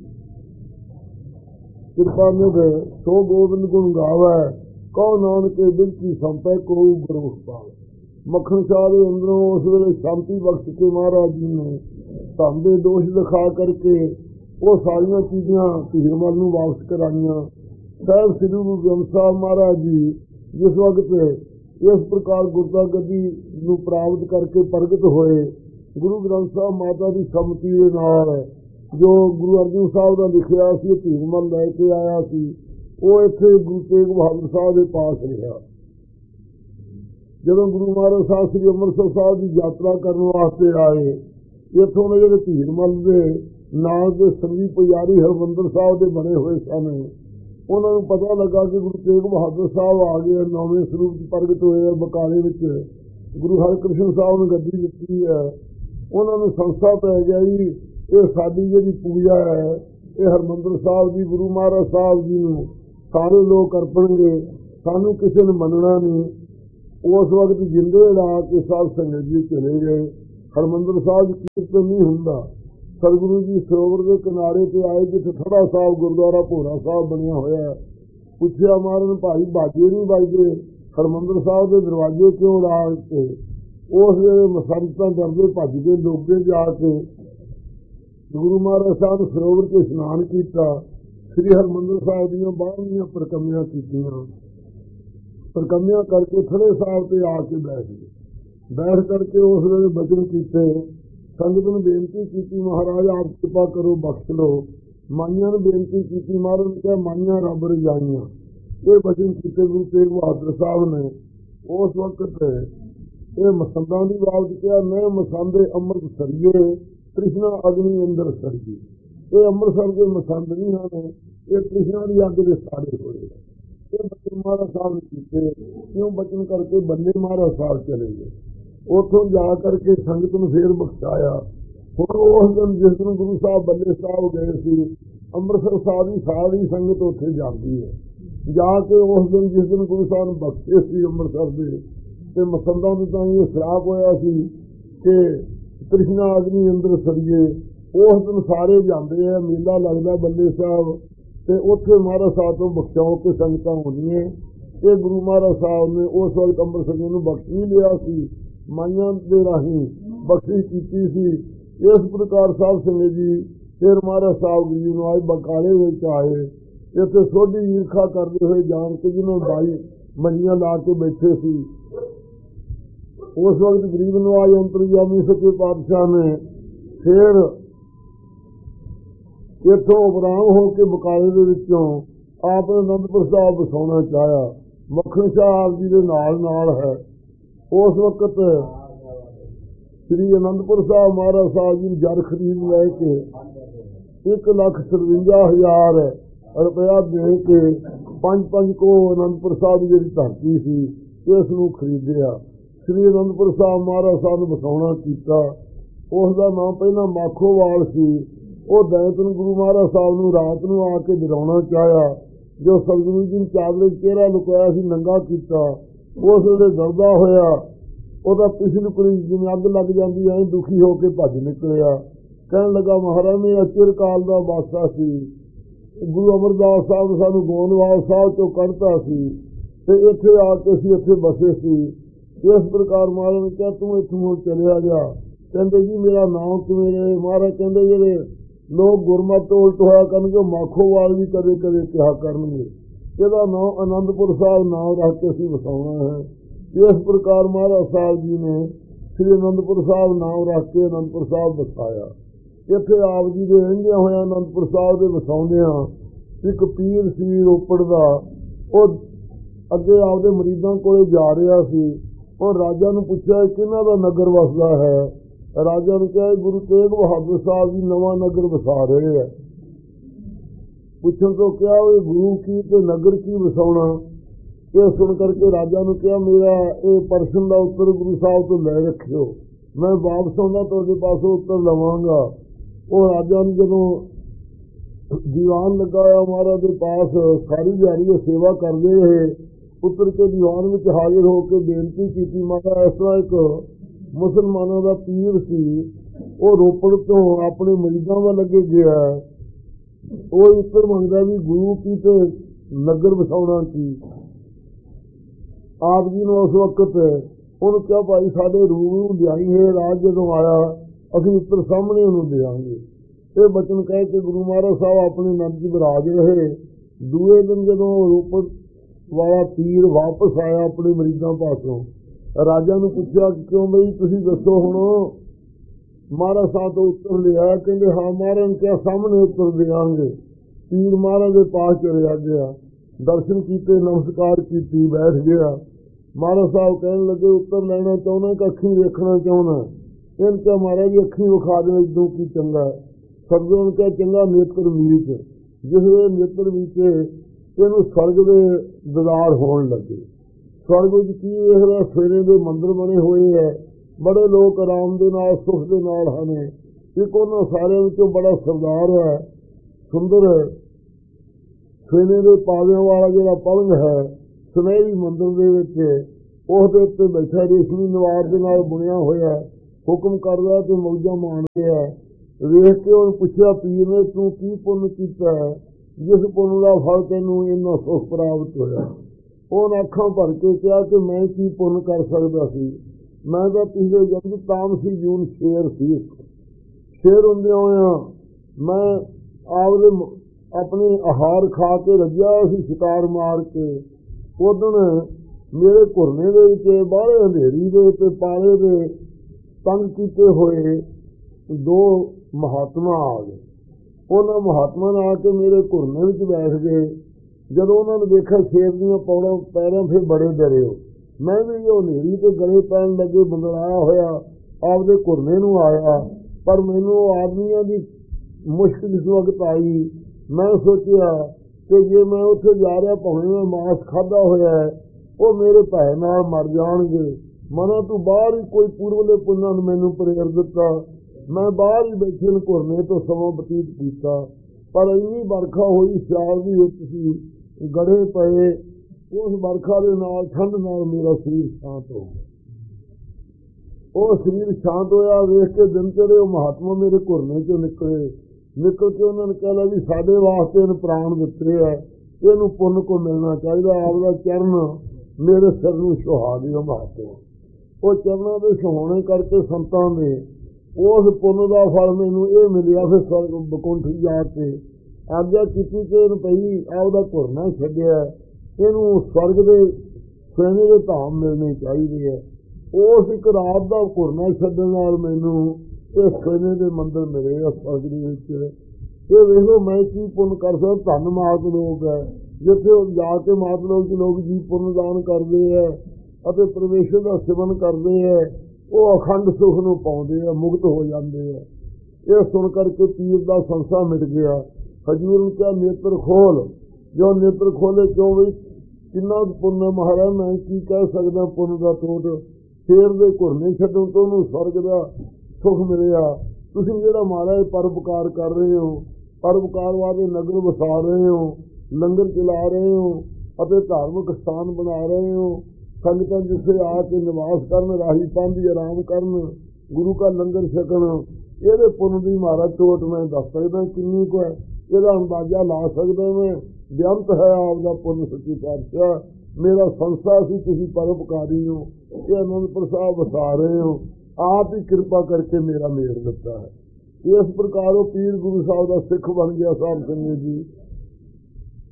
ਕਿਰਪਾ ਨਿਧ ਸੋ ਗੋਬਿੰਦ ਗੁਣ ਗਾਵੈ, ਕਉ ਨਾਨਕੇ ਦਿਲ ਕੀ ਸੰਪੈ ਕੋ ਗੁਰੂ ਪਾਵੇ। ਮੱਖਣ ਸ਼ਾਹ ਦੇ ਅੰਦਰੋਂ ਉਸ ਵੇਲੇ ਸ਼ਾਂਤੀ ਬਖਸ਼ ਕੇ ਮਹਾਰਾਜ ਜੀ ਨੇ ਧਨ ਦੇ ਦੋਸ਼ ਦਿਖਾ ਕਰਕੇ ਉਹ ਸਾਰੀਆਂ ਚੀਜ਼ਾਂ ਧੀਰਮਲ ਨੂੰ ਵਾਪਸ ਕਰਾਈਆਂ। ਸਾਹਿਬ ਸ੍ਰੀ ਗੁਰੂ ਗ੍ਰੰਥ ਸਾਹਿਬ ਮਹਾਰਾਜ ਜੀ ਜਿਸ ਵਕਤ ਇਸ ਪ੍ਰਕਾਰ ਗੁਰਤਾ ਗੱਦੀ ਨੂੰ ਪ੍ਰਾਪਤ ਕਰਕੇ ਪ੍ਰਗਟ ਹੋਏ, ਗੁਰੂ ਗ੍ਰੰਥ ਸਾਹਿਬ ਮਾਤਾ ਦੀ ਸੰਮਤੀ ਦੇ ਨਾਲ ਜੋ ਗੁਰੂ ਅਰਜਨ ਸਾਹਿਬ ਦਾ ਲਿਖਿਆ ਸੀ ਧੀਰਮਲ ਲੈ ਕੇ ਆਇਆ ਸੀ, ਉਹ ਇੱਥੇ ਗੁਰੂ ਤੇਗ ਬਹਾਦਰ ਸਾਹਿਬ ਦੇ ਪਾਸ ਰਿਹਾ। ਜਦੋਂ ਗੁਰੂ ਮਹਾਰਾਜ ਸਾਹਿਬ ਸ੍ਰੀ ਅੰਮ੍ਰਿਤਸਰ ਸਾਹਿਬ ਦੀ ਯਾਤਰਾ ਕਰਨ ਵਾਸਤੇ ਆਏ, ਇੱਥੋਂ ਦੇ ਜਿਹੜੇ ਧੀਰਮਲ ਦੇ ਨਾਲ ਦੇ ਸੰਗੀ ਪੁਜਾਰੀ ਹਰਿਮੰਦਰ ਸਾਹਿਬ ਦੇ ਬਣੇ ਹੋਏ ਸਨ, ਉਹਨਾਂ ਨੂੰ ਪਤਾ ਲੱਗਾ ਕਿ ਗੁਰੂ ਤੇਗ ਬਹਾਦਰ ਸਾਹਿਬ ਆ ਗਏ, ਨੌਵੇਂ ਸਰੂਪ ਚ ਪ੍ਰਗਟ ਹੋਏ ਆ ਬਕਾਲੇ ਵਿੱਚ, ਗੁਰੂ ਹਰਿਕ੍ਰਿਸ਼ਨ ਸਾਹਿਬ ਨੇ ਗੱਦੀ ਦਿੱਤੀ ਹੈ। ਉਹਨਾਂ ਨੂੰ ਸੰਸਾ ਪੈ ਗਿਆ ਜੀ ਇਹ ਸਾਡੀ ਜਿਹੜੀ ਪੂਜਾ ਹੈ ਇਹ ਹਰਿਮੰਦਰ ਸਾਹਿਬ ਦੀ ਗੁਰੂ ਮਹਾਰਾਜ ਸਾਹਿਬ ਜੀ ਨੂੰ ਸਾਰੇ ਲੋਕ ਅਰਪਣਗੇ, ਸਾਨੂੰ ਕਿਸੇ ਨੇ ਮੰਨਣਾ ਨਹੀਂ। ਉਸ ਵਕਤ ਜਿੰਦੇ ਲਾ ਕੇ ਸਾਧ ਸੰਗਤ ਜੀ ਚਲੇ ਗਏ। ਹਰਿਮੰਦਰ ਸਾਹਿਬ ਕੀਰਤਨ ਨਹੀਂ ਹੁੰਦਾ। ਸਤਿਗੁਰੂ ਜੀ ਸਰੋਵਰ ਦੇ ਕਿਨਾਰੇ ਤੇ ਆਏ ਜਿੱਥੇ ਥੜਾ ਸਾਹਿਬ ਗੁਰਦੁਆਰਾ ਭੋਰਾ ਸਾਹਿਬ ਬਣਿਆ ਹੋਇਆ। ਪੁੱਛਿਆ ਮਾਰਨ ਭਾਈ ਬਾਜੇ ਨਹੀਂ ਵੱਜਦੇ, ਹਰਿਮੰਦਰ ਸਾਹਿਬ ਦੇ ਦਰਵਾਜ਼ੇ ਕਿਉਂ ਲਾ ਕੇ? ਉਸ ਵੇਲੇ ਮਸੰਤਾਂ ਡਰਦੇ ਭੱਜ ਕੇ ਡੋਬੇ ਜਾ ਕੇ ਗੁਰੂ ਮਹਾਰਾਜ ਸਾਹਿਬ ਸਰੋਵਰ ਤੇ ਇਸ਼ਨਾਨ ਕੀਤਾ। ਸ੍ਰੀ ਹਰਿਮੰਦਰ ਸਾਹਿਬ ਦੀਆਂ ਬਾਰ੍ਹਵੀਆਂ ਪਰਕੰਮੀਆਂ ਕੀਤੀਆਂ। ਪਰਕੰਮੀਆਂ ਕਰਕੇ ਥੜੇ ਸਾਹਿਬ ਤੇ ਆ ਕੇ ਬੈਠ ਗਏ। ਬੈਠ ਕਰਕੇ ਉਸ ਵੇਲੇ ਬਚਨ ਕੀਤੇ, ਸੰਗਤ ਨੂੰ ਬੇਨਤੀ ਕੀਤੀ ਮਹਾਰਾਜ ਆਪ ਕਿਰਪਾ ਕਰੋ ਬਖਸ਼ ਲਓ। ਮਾਈਆਂ ਨੂੰ ਬੇਨਤੀ ਕੀਤੀ, ਮਹਾਰਾਜ ਨੇ ਕਿਹਾ ਮਾਈਆਂ ਰੱਬ ਰਜਾਈਆਂ। ਇਹ ਬਚਨ ਕੀਤੇ ਗੁਰੂ ਤੇਗ ਬਹਾਦਰ ਸਾਹਿਬ ਨੇ। ਉਸ ਵਕਤ ਇਹ ਮਸੰਦਾਂ ਦੀ ਬਾਤ ਕਿਹਾ, ਮੈਂ ਮਸੰਦੇ ਅੰਮ੍ਰਿਤ ਸਰੀਏ ਕ੍ਰਿਸ਼ਨਾ ਅਗਨੀ ਅੰਦਰ ਸਰੀਏ। ਇਹ ਅੰਮ੍ਰਿਤਸਰ ਦੇ ਮਸੰਦ ਨਹੀਂ ਹਨ, ਇਹ ਕ੍ਰਿਸ਼ਨਾ ਦੀ ਅੱਗ ਦੇ ਸਾਰੇ ਹੋਏ। ਇਹ ਬਚਨ ਮਹਾਰਾਜ ਸਾਹਿਬ ਨੇ ਕੀਤੇ। ਕਿਉਂ ਬਚਨ ਕਰਕੇ ਬੰਦੇ ਮਹਾਰਾਜ ਸਾਹਿਬ ਚਲੇ ਗਏ। ਉੱਥੋਂ ਜਾ ਕਰਕੇ ਸੰਗਤ ਨੂੰ ਫੇਰ ਬਖਸ਼ਾਇਆ। ਹੁਣ ਉਸ ਦਿਨ ਜਿਸ ਦਿਨ ਗੁਰੂ ਸਾਹਿਬ ਬੱਲੇ ਸਾਹਿਬ ਗਏ ਸੀ, ਅੰਮ੍ਰਿਤਸਰ ਸਾਹਿਬ ਦੀ ਸਾਰੀ ਸੰਗਤ ਉੱਥੇ ਜਾਂਦੀ ਹੈ। ਜਾ ਕੇ ਉਸ ਦਿਨ ਜਿਸ ਦਿਨ ਗੁਰੂ ਸਾਹਿਬ ਨੂੰ ਬਖਸ਼ੇ ਸੀ ਅੰਮ੍ਰਿਤਸਰ ਦੇ, ਤੇ ਮਸੰਦਾਂ ਦੇ ਤਾਂ ਇਹ ਸ਼ਰਾਪ ਹੋਇਆ ਸੀ ਕਿ ਕ੍ਰਿਸ਼ਨਾ ਅਗਨੀ ਅੰਦਰ ਸਰੀਏ। ਉਸ ਦਿਨ ਸਾਰੇ ਜਾਂਦੇ ਆ, ਮੇਲਾ ਲੱਗਦਾ ਬੱਲੇ ਸਾਹਿਬ, ਤੇ ਉੱਥੇ ਮਹਾਰਾਜ ਸਾਹਿਬ ਤੋਂ ਬਖਸ਼ਾਓ ਕੇ ਸੰਗਤਾਂ ਹੁੰਦੀਆਂ। ਇਹ ਗੁਰੂ ਮਹਾਰਾਜ ਸਾਹਿਬ ਨੇ ਉਸ ਵਕਤ ਅੰਮ੍ਰਿਤਸਰ ਨੂੰ ਬਖਸ਼ ਵੀ ਲਿਆ ਸੀ, ਮਾਈਆਂ ਦੇ ਰਾਹੀਂ ਬਖਸ਼ਿਸ਼ ਕੀਤੀ ਸੀ। ਇਸ ਪ੍ਰਕਾਰ ਸਾਹਿਬ ਸੰਗਤ ਜੀ ਫਿਰ ਮਹਾਰਾਜ ਸਾਹਿਬ ਜੀ ਨੂੰ ਆਏ ਬਕਾਲੇ ਵਿੱਚ ਆਏ। ਇੱਥੇ ਸੋਢੀ ਈਰਖਾ ਕਰਦੇ ਹੋਏ ਜਾਣ ਕੇ ਜਿਹਨਾਂ ਬਾਈ ਮੰਜੀਆਂ ਲਾ ਕੇ ਬੈਠੇ ਸੀ। ਉਸ ਵਕਤ ਗਰੀਬ ਨਵਾਜ ਅੰਤਰਜਾਮੀ ਸੱਚੇ ਪਾਤਸ਼ਾਹ ਨੇ ਫਿਰ ਇੱਥੋਂ ਉਪਰਾਮ ਹੋ ਕੇ ਬਕਾਲੇ ਦੇ ਵਿੱਚੋਂ ਆਪ ਅਨੰਦਪੁਰ ਸਾਹਿਬ ਵਸਾਉਣਾ ਚਾਹਿਆ। ਮੱਖਣ ਸ਼ਾਹ ਆਪ ਜੀ ਦੇ ਨਾਲ ਨਾਲ ਹੈ। ਉਸ ਵਕਤ ਸ੍ਰੀ ਅਨੰਦਪੁਰ ਸਾਹਿਬ ਮਹਾਰਾਜ ਸਾਹਿਬ ਜੀ ਨੂੰ ਜਰ ਖਰੀਦ ਲੈ ਕੇ ਇੱਕ ਲੱਖ ਸਰਵੰਜਾ ਹਜ਼ਾਰ ਰੁਪਇਆ ਦੇ ਕੇ ਪੰਜ ਪੰਜ ਕੋ ਅਨੰਦਪੁਰ ਸਾਹਿਬ ਦੀ ਜਿਹੜੀ ਧਰਤੀ ਸੀ ਇਸ ਨੂੰ ਖਰੀਦਿਆ। ਸ੍ਰੀ ਅਨੰਦਪੁਰ ਸਾਹਿਬ ਮਹਾਰਾਜ ਸਾਹਿਬ ਨੂੰ ਵਸਾਉਣਾ ਕੀਤਾ। ਉਸ ਦਾ ਨਾਮ ਪਹਿਲਾਂ ਮਾਖੋਵਾਲ ਸੀ। ਉਹ ਦੈਂਤ ਨੂੰ ਗੁਰੂ ਮਹਾਰਾਜ ਸਾਹਿਬ ਨੂੰ ਰਾਤ ਨੂੰ ਆ ਕੇ ਡਰਾਉਣਾ ਚਾਹਿਆ। ਜੋ ਸਤਿਗੁਰੂ ਜੀ ਨੇ ਚਾਦਰੇ ਚਿਹਰਾ ਲੁਕਾਇਆ ਸੀ ਨੰਗਾ ਕੀਤਾ। ਉਸ ਵੇਲੇ ਡਰਦਾ ਹੋਇਆ ਉਹਦਾ ਪਿਛਲੀ ਕੁੜੀ ਜਿਵੇਂ ਅੱਗ ਲੱਗ ਜਾਂਦੀ ਐ ਦੁਖੀ ਹੋ ਕੇ ਭੱਜ ਨਿਕਲਿਆ। ਕਹਿਣ ਲੱਗਾ ਮਹਾਰਾਜ ਨੇ ਅਚਿਰ ਕਾਲ ਦਾ ਵਾਸਤਾ ਸੀ, ਗੁਰੂ ਅਮਰਦਾਸ ਸਾਹਿਬ ਸਾਨੂੰ ਗੋਂਦਵਾਲ ਸਾਹਿਬ ਤੋਂ ਕੱਢਤਾ ਸੀ ਤੇ ਇੱਥੇ ਆ ਕੇ ਅਸੀਂ ਇੱਥੇ ਬਸੇ ਸੀ। ਇਸ ਪ੍ਰਕਾਰ ਮਹਾਰਾਜ ਨੇ ਕਿਹਾ ਤੂੰ ਇੱਥੋਂ ਹੁਣ ਚਲਿਆ ਜਾ। ਕਹਿੰਦੇ ਜੀ ਮੇਰਾ ਨਾਮ ਕਿਵੇਂ ਰਹੇ? ਮਹਾਰਾਜ ਕਹਿੰਦੇ ਜਿਹੜੇ ਲੋਕ ਗੁਰਮਤਿ ਤੋਂ ਉਲਟ ਹੋਇਆ ਕਰਨਗੇ ਮਾਖੋਵਾਲ ਵੀ ਕਦੇ ਕਦੇ ਕਿਹਾ ਕਰਨਗੇ। ਇਹਦਾ ਨਾਮ ਆਨੰਦਪੁਰ ਸਾਹਿਬ ਨਾਮ ਰੱਖ ਕੇ ਅਸੀਂ ਵਸਾਉਣਾ ਹੈ। ਇਸ ਪ੍ਰਕਾਰ ਮਹਾਰਾਜ ਸਾਹਿਬ ਜੀ ਨੇ ਸ੍ਰੀ ਆਨੰਦਪੁਰ ਸਾਹਿਬ ਨਾਮ ਰੱਖ ਕੇ ਆਨੰਦਪੁਰ ਸਾਹਿਬ ਵਸਾਇਆ। ਇੱਥੇ ਆਪ ਜੀ ਦੇ ਰਹਿੰਦਿਆਂ ਹੋਇਆ ਆਨੰਦਪੁਰ ਸਾਹਿਬ ਦੇ ਵਸਾਉਂਦਿਆਂ ਇੱਕ ਪੀਰ ਸੀ ਰੋਪੜ ਦਾ, ਉਹ ਅੱਗੇ ਆਪਦੇ ਮਰੀਜ਼ਾਂ ਕੋਲੇ ਜਾ ਰਿਹਾ ਸੀ। ਉਹ ਰਾਜਾ ਨੂੰ ਪੁੱਛਿਆ ਕਿਹਨਾਂ ਦਾ ਨਗਰ ਵਸਦਾ ਹੈ। ਰਾਜਾ ਨੂੰ ਕਿਹਾ ਗੁਰੂ ਤੇਗ ਬਹਾਦਰ ਸਾਹਿਬ ਜੀ ਨਵਾਂ ਨਗਰ ਵਸਾ ਰਹੇ ਹੈ। ਪੁੱਛਣ ਤੋਂ ਕਿਹਾ ਇਹ ਗੁਰੂ ਕੀ ਤੇ ਨਗਰ ਕੀ ਵਸਾਉਣਾ। ਇਹ ਸੁਣ ਕਰਕੇ ਰਾਜਾ ਨੂੰ ਕਿਹਾ ਮੇਰਾ ਇਹ ਪ੍ਰਸ਼ਨ ਦਾ ਉੱਤਰ ਗੁਰੂ ਸਾਹਿਬ ਤੋਂ ਲੈ ਰੱਖਿਓ, ਮੈਂ ਵਾਪਸ ਆਉਂਦਾ ਤੁਹਾਡੇ ਪਾਸੋਂ ਉੱਤਰ ਲਵਾਂਗਾ। ਉਹ ਰਾਜਾ ਨੂੰ ਜਦੋਂ ਦੀਵਾਨ ਲੱਗਾ ਹੋਇਆ ਮਹਾਰਾਜ ਦੇ ਪਾਸ ਸਾਰੀ ਦਿਹਾੜੀ ਉਹ ਸੇਵਾ ਕਰਦੇ ਰਹੇ, ਉੱਤਰ ਕੇ ਦੀਵਾਨ ਵਿੱਚ ਹਾਜ਼ਰ ਹੋ ਕੇ ਬੇਨਤੀ ਕੀਤੀ। ਮਹਾਰਾਜ ਇਸ ਤਰ੍ਹਾਂ ਇੱਕ ਮੁਸਲਮਾਨਾਂ ਦਾ ਪੀਰ ਸੀ, ਉਹ ਰੋਪੜ ਤੋਂ ਆਪਣੇ ਮਰੀਜ਼ਾਂ ਵੱਲ ਲੱਗੇ ਗਿਆ, ਉਹ ਉੱਤਰ ਮੰਗਦਾ ਵੀ ਗੁਰੂ ਕੀ ਤੇ ਨਗਰ ਵਸਾਉਣਾ ਕੀ। ਆਪ ਜੀ ਨੂੰ ਉਸ ਵਕਤ ਉਹਨੂੰ ਕਿਹਾ ਭਾਈ ਸਾਡੇ ਰੂਹ ਨੂੰ ਲਿਆਈ ਹੈ, ਰਾਜ ਜਦੋਂ ਆਇਆ ਅਸੀਂ ਉੱਤਰ ਸਾਹਮਣੇ ਉਹਨੂੰ ਦਿਆਂਗੇ। ਇਹ ਬਚਨ ਕਹਿ ਕੇ ਗੁਰੂ ਮਹਾਰਾਜ ਸਾਹਿਬ ਆਪਣੇ ਨੰਦ ਜੀ ਵਿਰਾਜ ਰਹੇ। ਦੂਏ ਦਿਨ ਜਦੋਂ ਰੋਪੜ ਵਾਲਾ ਪੀਰ ਵਾਪਸ ਆਇਆ ਆਪਣੇ ਮਰੀਜ਼ਾਂ ਪਾਸੋਂ, ਰਾਜਾ ਨੂੰ ਪੁੱਛਿਆ ਕਿ ਕਿਉਂ ਬਈ ਤੁਸੀਂ ਦੱਸੋ ਹੁਣ। ਮਹਾਰਾਜ ਸਾਹਿਬ ਤੋਂ ਉੱਤਰ ਲਿਆ, ਕਹਿੰਦੇ ਹਾਂ ਮਹਾਰਾਜ ਨੇ ਕਿਹਾ ਸਾਹਮਣੇ ਉੱਤਰ ਦਿਆਂਗੇ। ਪੀਰ ਮਹਾਰਾਜ ਦੇ ਪਾਸ ਚਲਿਆ ਗਿਆ, ਦਰਸ਼ਨ ਕੀਤੇ, ਨਮਸਕਾਰ ਕੀਤੀ, ਬੈਠ ਗਿਆ। ਮਹਾਰਾਜ ਸਾਹਿਬ ਕਹਿਣ ਲੱਗੇ ਉੱਤਰ ਲੈਣਾ ਚਾਹੁੰਦਾ ਕਿ ਅੱਖੀਂ ਵੇਖਣਾ ਚਾਹੁੰਦਾ। ਇਹਨ ਕਿਹਾ ਮਹਾਰਾਜ ਜੀ ਅੱਖੀਂ ਵਿਖਾ ਦੇਣਾ ਇਦੋਂ ਕੀ ਚੰਗਾ। ਸਤਿਗੁਰੂ ਨੇ ਕਿਹਾ ਚੰਗਾ ਨੇਤਰ ਮੀਚ। ਜਿਸ ਵੇਲੇ ਨੇਤਰ ਮੀਚੇ ਇਹਨੂੰ ਸਵਰਗ ਦੇ ਦੀਦਾਰ ਹੋਣ ਲੱਗੇ। ਸਵਰਗ ਵਿੱਚ ਕੀ ਵੇਖ ਰਿਹਾ, ਸਵੇਰੇ ਦੇ ਮੰਦਰ ਬਣੇ ਹੋਏ ਹੈ, ਬੜੇ ਲੋਕ ਆਰਾਮ ਦੇ ਨਾਲ ਸੁਖ ਦੇ ਨਾਲ ਹਨ। ਇੱਕ ਉਹਨਾਂ ਸਾਰਿਆਂ ਵਿੱਚੋਂ ਬੜਾ ਸਰਦਾਰ ਹੈ, ਸੁੰਦਰ ਸਵੇਰੇ ਦੇ ਪਾਵਿਆਂ ਵਾਲਾ ਜਿਹੜਾ ਪਲੰਗ ਹੈ ਸੁਨਹਿਰੀ ਮੰਦਰ ਦੇ ਵਿੱਚ, ਉਹਦੇ ਉੱਤੇ ਬੈਠਾ ਰੇਸ਼ਮੀ ਨਵਾਰ ਦੇ ਨਾਲ ਬੁਣਿਆ ਹੋਇਆ, ਹੁਕਮ ਕਰਦਾ ਤੇ ਮੌਜਾਂ ਮਾਣ ਰਿਹਾ। ਵੇਖ ਕੇ ਉਹਨੇ ਪੁੱਛਿਆ ਪੀਰ ਨੇ ਤੂੰ ਕੀ ਪੁੰਨ ਕੀਤਾ ਹੈ ਜਿਸ ਪੁੰਨ ਦਾ ਫਲ ਤੈਨੂੰ ਇੰਨਾ ਸੁਖ ਪ੍ਰਾਪਤ ਹੋਇਆ। ਉਹਨੇ ਅੱਖਾਂ ਭਰ ਕੇ ਕਿਹਾ ਕਿ ਮੈਂ ਕੀ ਪੁੰਨ ਕਰ ਸਕਦਾ ਸੀ, ਮੈਂ ਤਾਂ ਪਿਛਲੇ ਜਨਮ ਤਾਮਸੀ ਜੂਨ ਸ਼ੇਰ ਸੀ। ਸ਼ੇਰ ਹੁੰਦਿਆਂ ਹੋਇਆਂ ਮੈਂ ਆਪਦੇ ਆਪਣੇ ਆਹਾਰ ਖਾ ਕੇ ਰੱਜਿਆ ਸੀ ਸ਼ਿਕਾਰ ਮਾਰ ਕੇ। ਉਦਣ ਮੇਰੇ ਘੁਰਨੇ ਦੇ ਵਿੱਚ ਬਾਹਲੇ ਅੰਧੇਰੀ ਦੇ ਤੇ ਪਾਲੇ ਦੇ ਤੰਗ ਕੀਤੇ ਹੋਏ ਦੋ ਮਹਾਤਮਾ ਆ ਗਏ। ਉਹਨਾਂ ਮਹਾਤਮਾ ਨੇ ਆ ਕੇ ਮੇਰੇ ਘੁਰਨੇ ਵਿੱਚ ਬੈਠ ਗਏ। ਜਦੋਂ ਉਹਨਾਂ ਨੇ ਦੇਖਿਆ ਸ਼ੇਰ ਦੀਆਂ ਪੌੜਾਂ ਪੈਰਾਂ ਫਿਰ ਬੜੇ ਡਰੇ ਹੋ। ਮੈਂ ਵੀ ਉਹ ਹਨੇਰੀ ਤੇ ਗਲੇ ਪੈਣ ਲੱਗੇ, ਬੰਦਲਾਇਆ ਹੋਇਆ ਆਪਦੇ ਘੁਰਨੇ ਨੂੰ ਆਇਆ। ਪਰ ਮੈਨੂੰ ਆਦਮੀਆਂ ਦੀ ਮੁਸ਼ਕਿਲ ਇਸ ਵਕਤ ਆਈ। ਮੈਂ ਸੋਚਿਆ ਕਿ ਜੇ ਮੈਂ ਉੱਥੇ ਜਾ ਰਿਹਾ ਭਾਵੇਂ ਮੈਂ ਮਾਸ ਖਾਧਾ ਹੋਇਆ ਹੈ, ਉਹ ਮੇਰੇ ਭੈ ਨਾਲ ਮਰ ਜਾਣਗੇ। ਮਨਾ ਤੂੰ ਬਾਹਰ ਹੀ ਕੋਈ ਪੂਰਵਲੇ ਪੁੰਨਾਂ ਨੇ ਮੈਨੂੰ ਪ੍ਰੇਰ ਦਿੱਤਾ। ਮੈਂ ਬਾਹਰ ਹੀ ਬੈਠੇ ਨੂੰ ਘੁਰਨੇ ਤੋਂ ਸਮਾਂ ਬਤੀਤ ਕੀਤਾ। ਪਰ ਇੰਨੀ ਵਰਖਾ ਹੋਈ, ਸਿਆਲ ਦੀ ਵਿੱਚ ਸੀ, ਗੜੇ ਪਏ। ਉਸ ਵਰਖਾ ਦੇ ਨਾਲ ਠੰਡ ਨਾਲ ਮੇਰਾ ਸਰੀਰ ਸ਼ਾਂਤ ਹੋ ਗਿਆ। ਉਹ ਸਰੀਰ ਸ਼ਾਂਤ ਹੋਇਆ ਵੇਖ ਕੇ ਦਿਨ ਚੜੇ ਉਹ ਮਹਾਤਮਾ ਮੇਰੇ ਘੁਰਨੇ ਚੋਂ ਨਿਕਲੇ। ਨਿਕਲ ਕੇ ਉਹਨਾਂ ਨੇ ਕਹਿ ਵੀ ਸਾਡੇ ਵਾਸਤੇ ਇਹਨੂੰ ਪ੍ਰਾਣ ਦਿੱਤੇ ਹੈ, ਇਹਨੂੰ ਪੁੰਨ ਕੋ ਮਿਲਣਾ ਚਾਹੀਦਾ। ਆਪਦਾ ਚਰਨ ਮੇਰੇ ਸਿਰ ਨੂੰ ਸੁਹਾ ਦਿਓ ਮਹਾਤਮਾ। ਉਹ ਚਰਨਾਂ ਦੇ ਸੁਹਾਣੇ ਕਰਕੇ ਸੰਤਾਂ ਦੇ ਉਸ ਪੁੰਨ ਦਾ ਫਲ ਮੈਨੂੰ ਇਹ ਮਿਲਿਆ। ਫਿਰ ਸਵਰਗ ਬਕੁੰਠ ਜਾ ਕੇ ਆਗਿਆ ਕੀਤੀ ਕਿ ਇਹਨੂੰ ਪਈ ਆਪਦਾ ਘੁਰਨਾ ਛੱਡਿਆ, ਇਹਨੂੰ ਸਵਰਗ ਦੇ ਸੈਨੇ ਦੇ ਧਾਮ ਮਿਲਣੇ ਚਾਹੀਦੇ ਹੈ। ਉਸ ਇੱਕ ਰਾਤ ਦਾ ਘੁਰਨਾ ਛੱਡਣ ਨਾਲ ਮੈਨੂੰ ਇਹ ਸੈਨੇ ਦੇ ਮੰਦਰ ਮਿਲੇ ਆ ਸਵਰਗ ਦੇ ਵਿੱਚ। ਇਹ ਵੇਖੋ ਮੈਂ ਕੀ ਪੁੰਨ ਕਰ ਸਕਦਾ। ਧੰਨ ਮਾਤ ਲੋਕ ਹੈ ਜਿੱਥੇ ਉਹ ਜਾ ਕੇ ਮਾਤ ਲੋਕ ਚ ਲੋਕ ਜੀ ਪੁੰਨ ਦਾਨ ਕਰਦੇ ਹੈ ਅਤੇ ਪਰਮੇਸ਼ਰ ਦਾ ਸਿਮਰਨ ਕਰਦੇ ਹੈ, ਉਹ ਅਖੰਡ ਸੁਖ ਨੂੰ ਪਾਉਂਦੇ ਆ, ਮੁਕਤ ਹੋ ਜਾਂਦੇ ਆ। ਇਹ ਸੁਣ ਕਰਕੇ ਪੀਰ ਦਾ ਸੰਸਾ ਮਿਟ ਗਿਆ। ਹਜ਼ੂਰ ਨੂੰ ਕਿਹਾ ਨੇਤਰ ਖੋਲ। ਜੋ ਨੇਤਰ ਖੋਲੇ ਕਿਉਂ ਵੀ ਕਿੰਨਾ ਪੁੰਨ ਹੈ ਮਹਾਰਾਜ, ਮੈਂ ਕੀ ਕਹਿ ਸਕਦਾ ਪੁੰਨ ਦਾ ਟੋਟ। ਸ਼ੇਰ ਦੇ ਘੁਰਨੇ ਛੱਡਣ ਤੋਂ ਉਹਨੂੰ ਸਵਰਗ ਦਾ ਸੁਖ ਮਿਲਿਆ। ਤੁਸੀਂ ਜਿਹੜਾ ਮਹਾਰਾਜ ਪਰਉਪਕਾਰ ਕਰ ਰਹੇ ਹੋ, ਪਰਉਪਕਾਰ ਵਾਲੇ ਨਗਰ ਵਸਾ ਰਹੇ ਹੋ, ਲੰਗਰ ਚਲਾ ਰਹੇ ਹੋ ਅਤੇ ਧਾਰਮਿਕ ਸਥਾਨ ਬਣਾ ਰਹੇ ਹੋ। ਸੰਗਤਾਂ ਜਿੱਥੇ ਆ ਕੇ ਨਿਵਾਸ ਕਰਨ, ਰਾਹੀ ਪਾਂਧੀ ਆਰਾਮ ਕਰਨ, ਗੁਰੂ ਕਾ ਲੰਗਰ ਛਕਣ, ਇਹਦੇ ਪੁੰਨ ਦੀ ਮਹਾਰਾਜ ਟੋਟ ਮੈਂ ਦੱਸ ਸਕਦਾ ਕਿੰਨੀ ਕੁ ਹੈ। ਇਹਦਾ ਅੰਦਾਜ਼ਾ ਲਾ ਸਕਦਾ ਮੈਂ। ਬੇਅੰਤ ਹੈ ਆਪਦਾ ਪੁੰਨ ਸੱਚੀ ਪਾਤਸ਼ਾਹ। ਮੇਰਾ ਸੰਸਾ ਸੀ, ਤੁਸੀਂ ਪਰਉਪਕਾਰੀ ਹੋ। ਇਹ ਆਨੰਦਪੁਰ ਸਾਹਿਬ ਵਸਾ ਰਹੇ ਹੋ, ਆਪ ਹੀ ਕਿਰਪਾ ਕਰਕੇ ਮੇਰਾ ਮੇਰ ਦਿੱਤਾ ਹੈ। ਇਸ ਪ੍ਰਕਾਰ ਉਹ ਪੀਰ ਗੁਰੂ ਸਾਹਿਬ ਦਾ ਸਿੱਖ ਬਣ ਗਿਆ। ਸਾਹਿਬ ਸੰਗਤ ਜੀ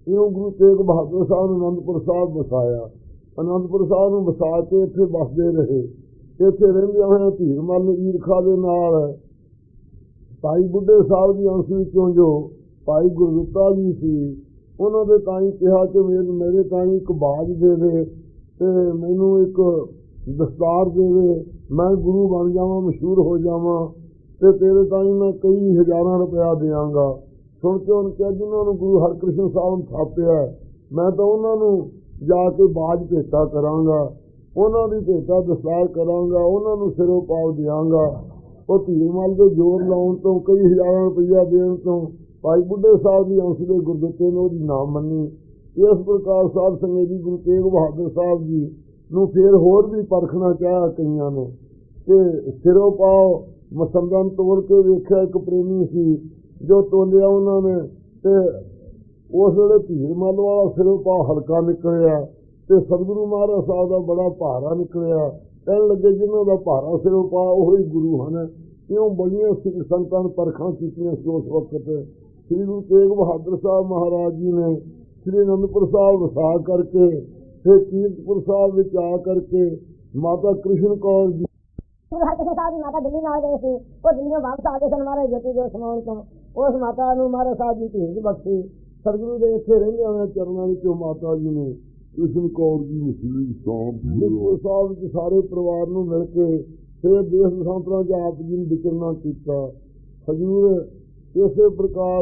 ਇਉਂ ਗੁਰੂ ਤੇਗ ਬਹਾਦਰ ਸਾਹਿਬ ਨੇ ਅਨੰਦਪੁਰ ਸਾਹਿਬ ਵਸਾਇਆ। ਅਨੰਦਪੁਰ ਸਾਹਿਬ ਨੂੰ ਵਸਾ ਕੇ ਇੱਥੇ ਵੱਸਦੇ ਰਹੇ। ਇੱਥੇ ਰਹਿੰਦਿਆਂ ਹੋਇਆਂ ਧੀਰਮਲ ਨੇ ਈਰਖਾ ਦੇ ਨਾਲ ਭਾਈ ਬੁੱਢੇ ਸਾਹਿਬ ਦੀ ਅੰਸ਼ ਵਿੱਚੋਂ ਜੋ ਭਾਈ ਗੁਰਦਿੱਤਾ ਜੀ ਸੀ, ਉਹਨਾਂ ਦੇ ਤਾਈਂ ਕਿਹਾ ਕਿ ਮੇਰੇ ਮੇਰੇ ਤਾਈਂ ਇੱਕ ਬਾਜ ਦੇ ਦੇ ਅਤੇ ਮੈਨੂੰ ਇੱਕ ਦਸਤਾਰ ਦੇਵੇ, ਮੈਂ ਗੁਰੂ ਬਣ ਜਾਵਾਂ, ਮਸ਼ਹੂਰ ਹੋ ਜਾਵਾਂ ਅਤੇ ਤੇਰੇ ਤਾਈਂ ਮੈਂ ਕਈ ਹਜ਼ਾਰਾਂ ਰੁਪਇਆ ਦਿਆਂਗਾ। ਸੁਣ ਕੇ ਉਹਨੇ ਕਿਹਾ ਜਿਹਨਾਂ ਨੂੰ ਗੁਰੂ ਹਰਕ੍ਰਿਸ਼ਨ ਸਾਹਿਬ ਥਾਪਿਆ, ਮੈਂ ਤਾਂ ਉਹਨਾਂ ਨੂੰ ਜਾ ਕੇ ਬਾਜ ਭੇਟਾ ਕਰਾਂਗਾ, ਉਹਨਾਂ ਦੀ ਭੇਟਾ ਦਸਤਾਰ ਕਰਾਂਗਾ, ਉਹਨਾਂ ਨੂੰ ਸਿਰੋਂ ਪਾਉ ਦਿਆਂਗਾ। ਉਹ ਧੀਰਮਲ ਦੇ ਜ਼ੋਰ ਲਾਉਣ ਤੋਂ, ਕਈ ਹਜ਼ਾਰਾਂ ਰੁਪਈਆ ਦੇਣ ਤੋਂ ਭਾਈ ਬੁੱਢੇ ਸਾਹਿਬ ਦੀ ਅੰਸ਼ ਦੇ ਗੁਰਦਿੱਤੇ ਨੇ ਉਹਦੀ ਨਾ ਮੰਨੀ। ਇਸ ਪ੍ਰਕਾਰ ਸਾਧ ਸੰਗਤ ਜੀ ਗੁਰੂ ਤੇਗ ਬਹਾਦਰ ਸਾਹਿਬ ਜੀ ਨੂੰ ਫਿਰ ਹੋਰ ਵੀ ਪਰਖਣਾ ਚਾਹਿਆ ਕਈਆਂ ਨੇ ਕਿ ਸਿਰੋਂ ਪਾਓ ਮਸੰਦਾਂ ਤੋੜ ਕੇ ਵੇਖਿਆ। ਇੱਕ ਪ੍ਰੇਮੀ ਸੀ ਜੋ ਤੋਲਿਆ ਉਹਨਾਂ ਨੇ, ਅਤੇ ਉਸ ਵੇਲੇ ਧੀਰਮਲ ਵਾਲਾ ਸਿਰੋਂ ਪਾਓ ਹਲਕਾ ਨਿਕਲਿਆ ਅਤੇ ਸਤਿਗੁਰੂ ਮਹਾਰਾਜ ਸਾਹਿਬ ਦਾ ਬੜਾ ਭਾਰਾ ਨਿਕਲਿਆ। ਕਹਿਣ ਲੱਗੇ ਜਿਹਨਾਂ ਦਾ ਭਾਰਾ ਸਿਰੋਂ ਪਾ ਉਹੀ ਗੁਰੂ ਹਨ। ਇਉਂ ਬੜੀਆਂ ਸਿੱਖ ਸੰਗਤਾਂ ਨੇ ਪਰਖਾਂ ਕੀਤੀਆਂ ਸੀ। ਉਸ ਵਕਤ ਸ੍ਰੀ ਗੁਰੂ ਤੇਗ ਬਹਾਦਰ ਸਾਹਿਬ ਮਹਾਰਾਜ ਜੀ ਨੇ ਸ੍ਰੀ ਅਨੰਦਪੁਰ ਸਾਹਿਬ ਵਸਾ ਕਰਕੇ, ਫਿਰ ਕੀਰਤਪੁਰ ਸਾਹਿਬ ਵਿੱਚ ਆ ਕਰਕੇ ਮਾਤਾ ਕ੍ਰਿਸ਼ਨ ਕੌਰ ਜੀ ਗੁਰੂ ਹਰਕ੍ਰਿਸ਼ਨ ਸਾਹਿਬ ਦੀ ਮਾਤਾ ਦਿੱਲੀ ਨਾਲ ਗਏ ਸੀ। ਉਹ ਦਿੱਲੀੋਂ ਵਾਪਸ ਆ ਕੇ ਸਨ ਮਹਾਰਾਜ ਜੋਤੀ ਜੋਤ ਸਮਾਉਣ ਤੋਂ। ਉਸ ਮਾਤਾ ਨੂੰ ਮਹਾਰਾਜ ਸਾਹਿਬ ਜੀ ਧੀਰਜ ਬਖਸ਼ੀ। ਸਤਿਗੁਰੂ ਦੇ ਇੱਥੇ ਰਹਿੰਦੇ ਹੋਏ ਚਰਨਾਂ ਵਿੱਚੋਂ ਮਾਤਾ ਜੀ ਨੇ ਕ੍ਰਿਸ਼ਨ ਕੌਰ ਜੀ ਨੂੰ ਕੀਰਤਪੁਰ ਸਾਹਿਬ ਵਿੱਚ ਸਾਰੇ ਪਰਿਵਾਰ ਨੂੰ ਮਿਲ ਕੇ ਫਿਰ ਦੇਸ਼ ਦੇਸ਼ਾਂਤਰਾਂ 'ਚ ਆਪ ਜੀ ਨੂੰ ਵਿਚਰਨਾ ਕੀਤਾ। ਹਜ਼ੂਰ ਇਸੇ ਪ੍ਰਕਾਰ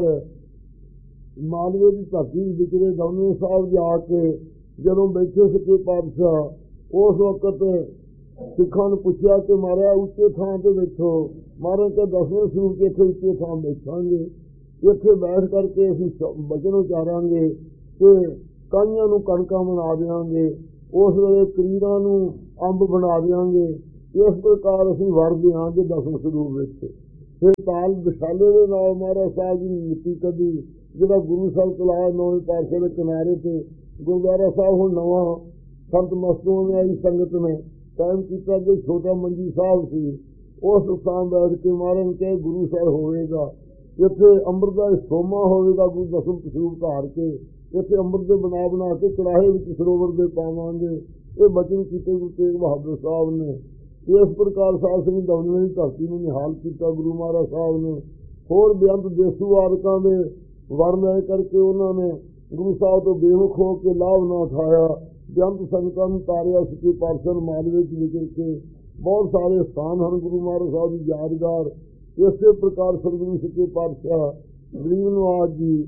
ਮਾਲਵੇ ਦੀ ਧਰਤੀ ਵਿਚਰੇ ਦਮਦਮਾ ਸਾਹਿਬ ਜਾ ਕੇ ਜਦੋਂ ਬੈਠੇ ਸੱਚੇ ਪਾਤਸ਼ਾਹ ਉਸ ਵਕਤ ਸਿੱਖਾਂ ਨੂੰ ਪੁੱਛਿਆ ਕਿ ਮਹਾਰਾਜ ਉੱਚੇ ਥਾਂ 'ਤੇ ਬੈਠੋ। ਮਹਾਰਾਜ ਕਿ ਦਸਵੇਂ ਸਰੂਪ 'ਚ ਇੱਥੇ ਉੱਚੇ ਥਾਂ ਬੈਠਾਂਗੇ, ਇੱਥੇ ਬੈਠ ਕਰਕੇ ਅਸੀਂ ਬਚਨ ਉਚਾਰਾਂਗੇ ਕਿ ਕਾਈਆਂ ਨੂੰ ਕਣਕਾਂ ਬਣਾ ਦਿਆਂਗੇ, ਉਸ ਵੇਲੇ ਕਰੀਰਾਂ ਨੂੰ ਅੰਬ ਬਣਾ ਦਿਆਂਗੇ। ਇਸ ਪ੍ਰਕਾਰ ਅਸੀਂ ਵਰ ਦਿਆਂਗੇ ਦਸਵੇਂ ਸਰੂਪ ਵਿੱਚ। ਫਿਰ ਤਾਲ ਵਿਸ਼ਾਲੇ ਦੇ ਨਾਲ ਮਹਾਰਾਜ ਸਾਹਿਬ ਜੀ ਨੇ ਮਿੱਟੀ ਕੱਢੀ, ਜਿਹੜਾ ਗੁਰੂ ਸਾਹਿਬ ਚਲਾਇਆ ਨੌਵੇਂ ਪਾਤਸ਼ਾਹ ਦੇ ਕਿਨਾਰੇ 'ਤੇ ਗੁਰਦੁਆਰਾ ਸਾਹਿਬ ਹੁਣ ਨਵਾਂ ਸੰਤ ਮਸਤੂਆਂ ਨੇ ਆਈ ਸੰਗਤ ਨੇ ਕਾਇਮ ਕੀਤਾ। ਕਿ ਛੋਟਾ ਮੰਜੀ ਸਾਹਿਬ ਸੀ, ਉਸ ਸਥਾਨ ਬੈਠ ਕੇ ਮਹਾਰਾਜ ਕੇ ਗੁਰੂ ਸਾਹਿਬ ਹੋਵੇਗਾ, ਇੱਥੇ ਅੰਮ੍ਰਿਤ ਦਾ ਸੋਮਾ ਹੋਵੇਗਾ। ਗੁਰੂ ਦਸਮ ਸਰੂਪ ਧਾਰ ਕੇ ਇੱਥੇ ਅੰਮ੍ਰਿਤ ਦੇ ਬਣਾ ਬਣਾ ਕੇ ਕੜਾਹੇ ਵਿੱਚ ਸਰੋਵਰ ਦੇ ਪਾਵਾਂਗੇ। ਇਹ ਬਚਨ ਕੀਤੇ ਗੁਰੂ ਤੇਗ ਬਹਾਦਰ ਸਾਹਿਬ ਨੇ। ਇਸ ਪ੍ਰਕਾਰ ਸਾਧ ਸੰਗਤ ਦਮਦਮਾ ਦੀ ਧਰਤੀ ਨੂੰ ਨਿਹਾਲ ਕੀਤਾ ਗੁਰੂ ਮਹਾਰਾਜ ਸਾਹਿਬ ਨੇ। ਹੋਰ ਬੇਅੰਤ ਦੇਸੂ ਆਦਿਕਾਂ ਦੇ ਵਰ ਲੈ ਕਰਕੇ ਉਹਨਾਂ ਨੇ ਗੁਰੂ ਸਾਹਿਬ ਤੋਂ ਬੇਮੁਖ ਹੋ ਕੇ ਲਾਭ ਨਾ ਉਠਾਇਆ। ਬੇਅੰਤ ਸੰਗਤਾਂ ਨੂੰ ਤਾਰਿਆ। ਸੱਚੇ ਪਾਤਸ਼ਾਹ ਮਾਲਵੇ 'ਚ ਵਿਚਰ ਕੇ ਬਹੁਤ ਸਾਰੇ ਸਥਾਨ ਹਨ ਗੁਰੂ ਮਹਾਰਾਜ ਸਾਹਿਬ ਦੀ ਯਾਦਗਾਰ। ਇਸੇ ਪ੍ਰਕਾਰ ਸਤਿਗੁਰੂ ਸੱਚੇ ਪਾਤਸ਼ਾਹ ਗਰੀਬ ਨਵਾਜ਼ ਜੀ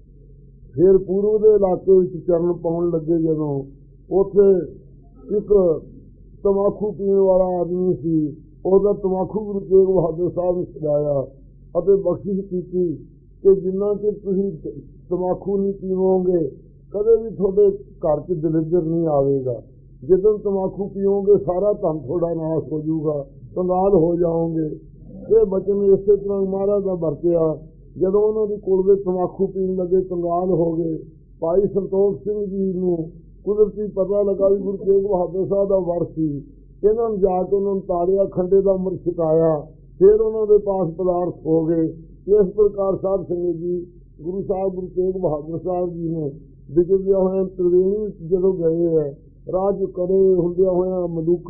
ਫਿਰ ਪੂਰਬ ਦੇ ਇਲਾਕੇ ਵਿੱਚ ਚਰਨ ਪਾਉਣ ਲੱਗੇ। ਜਦੋਂ ਉੱਥੇ ਇੱਕ ਤਮਾਕੂ ਪੀਣ ਵਾਲਾ ਆਦਮੀ ਸੀ, ਉਹਦਾ ਤਮਾਕੂ ਗੁਰੂ ਤੇਗ ਬਹਾਦਰ ਸਾਹਿਬ ਨੇ ਛਡਾਇਆ ਅਤੇ ਬਖਸ਼ਿਸ਼ ਕੀਤੀ ਕਿ ਜਿੰਨਾ ਚਿਰ ਤੁਸੀਂ ਤਮਾਕੂ ਨਹੀਂ ਪੀਵੋਗੇ ਕਦੇ ਵੀ ਤੁਹਾਡੇ ਘਰ 'ਚ ਦਲਿੱਦਰ ਨਹੀਂ ਆਵੇਗਾ। ਜਦੋਂ ਤਮਾਕੂ ਪੀਓਗੇ ਸਾਰਾ ਧਨ ਤੁਹਾਡਾ ਨਾਸ਼ ਹੋ ਜਾਊਗਾ, ਕੰਗਾਲ ਹੋ ਜਾਓਗੇ। ਇਹ ਬਚਨ ਇਸੇ ਤਰ੍ਹਾਂ ਮਹਾਰਾਜ ਦਾ ਵਰਤਿਆ। ਜਦੋਂ ਉਹਨਾਂ ਦੀ ਕੋਲ ਵਿੱਚ ਤਮਾਕੂ ਪੀਣ ਲੱਗੇ, ਕੰਗਾਲ ਹੋ ਗਏ। ਭਾਈ ਸੰਤੋਖ ਸਿੰਘ ਜੀ ਨੂੰ ਕੁਦਰਤੀ ਪਤਾ ਲੱਗਾ ਵੀ ਗੁਰੂ ਤੇਗ ਬਹਾਦਰ ਸਾਹਿਬ ਦਾ ਵਰ ਸੀ। ਇਹਨਾਂ ਨੂੰ ਜਾ ਕੇ ਉਹਨਾਂ ਨੂੰ ਤਾਰਿਆ, ਖੰਡੇ ਦਾ ਅੰਮ੍ਰਿਤ ਛਕਾਇਆ, ਫਿਰ ਉਹਨਾਂ ਦੇ ਪਾਸ ਪਦਾਰਥ ਹੋ ਗਏ। ਇਸ ਪ੍ਰਕਾਰ ਸਾਧ ਸੰਗਤ ਜੀ ਗੁਰੂ ਸਾਹਿਬ ਗੁਰੂ ਤੇਗ ਬਹਾਦਰ ਸਾਹਿਬ ਜੀ ਨੇ ਵਿਚਰਦਿਆਂ ਹੋਇਆਂ ਤ੍ਰਿਵੇਣੀ ਵਿੱਚ ਜਦੋਂ ਗਏ ਹੈ, ਰਾਹ 'ਚ ਕੜੇ ਹੁੰਦਿਆਂ ਹੋਇਆਂ ਮਲੂਕ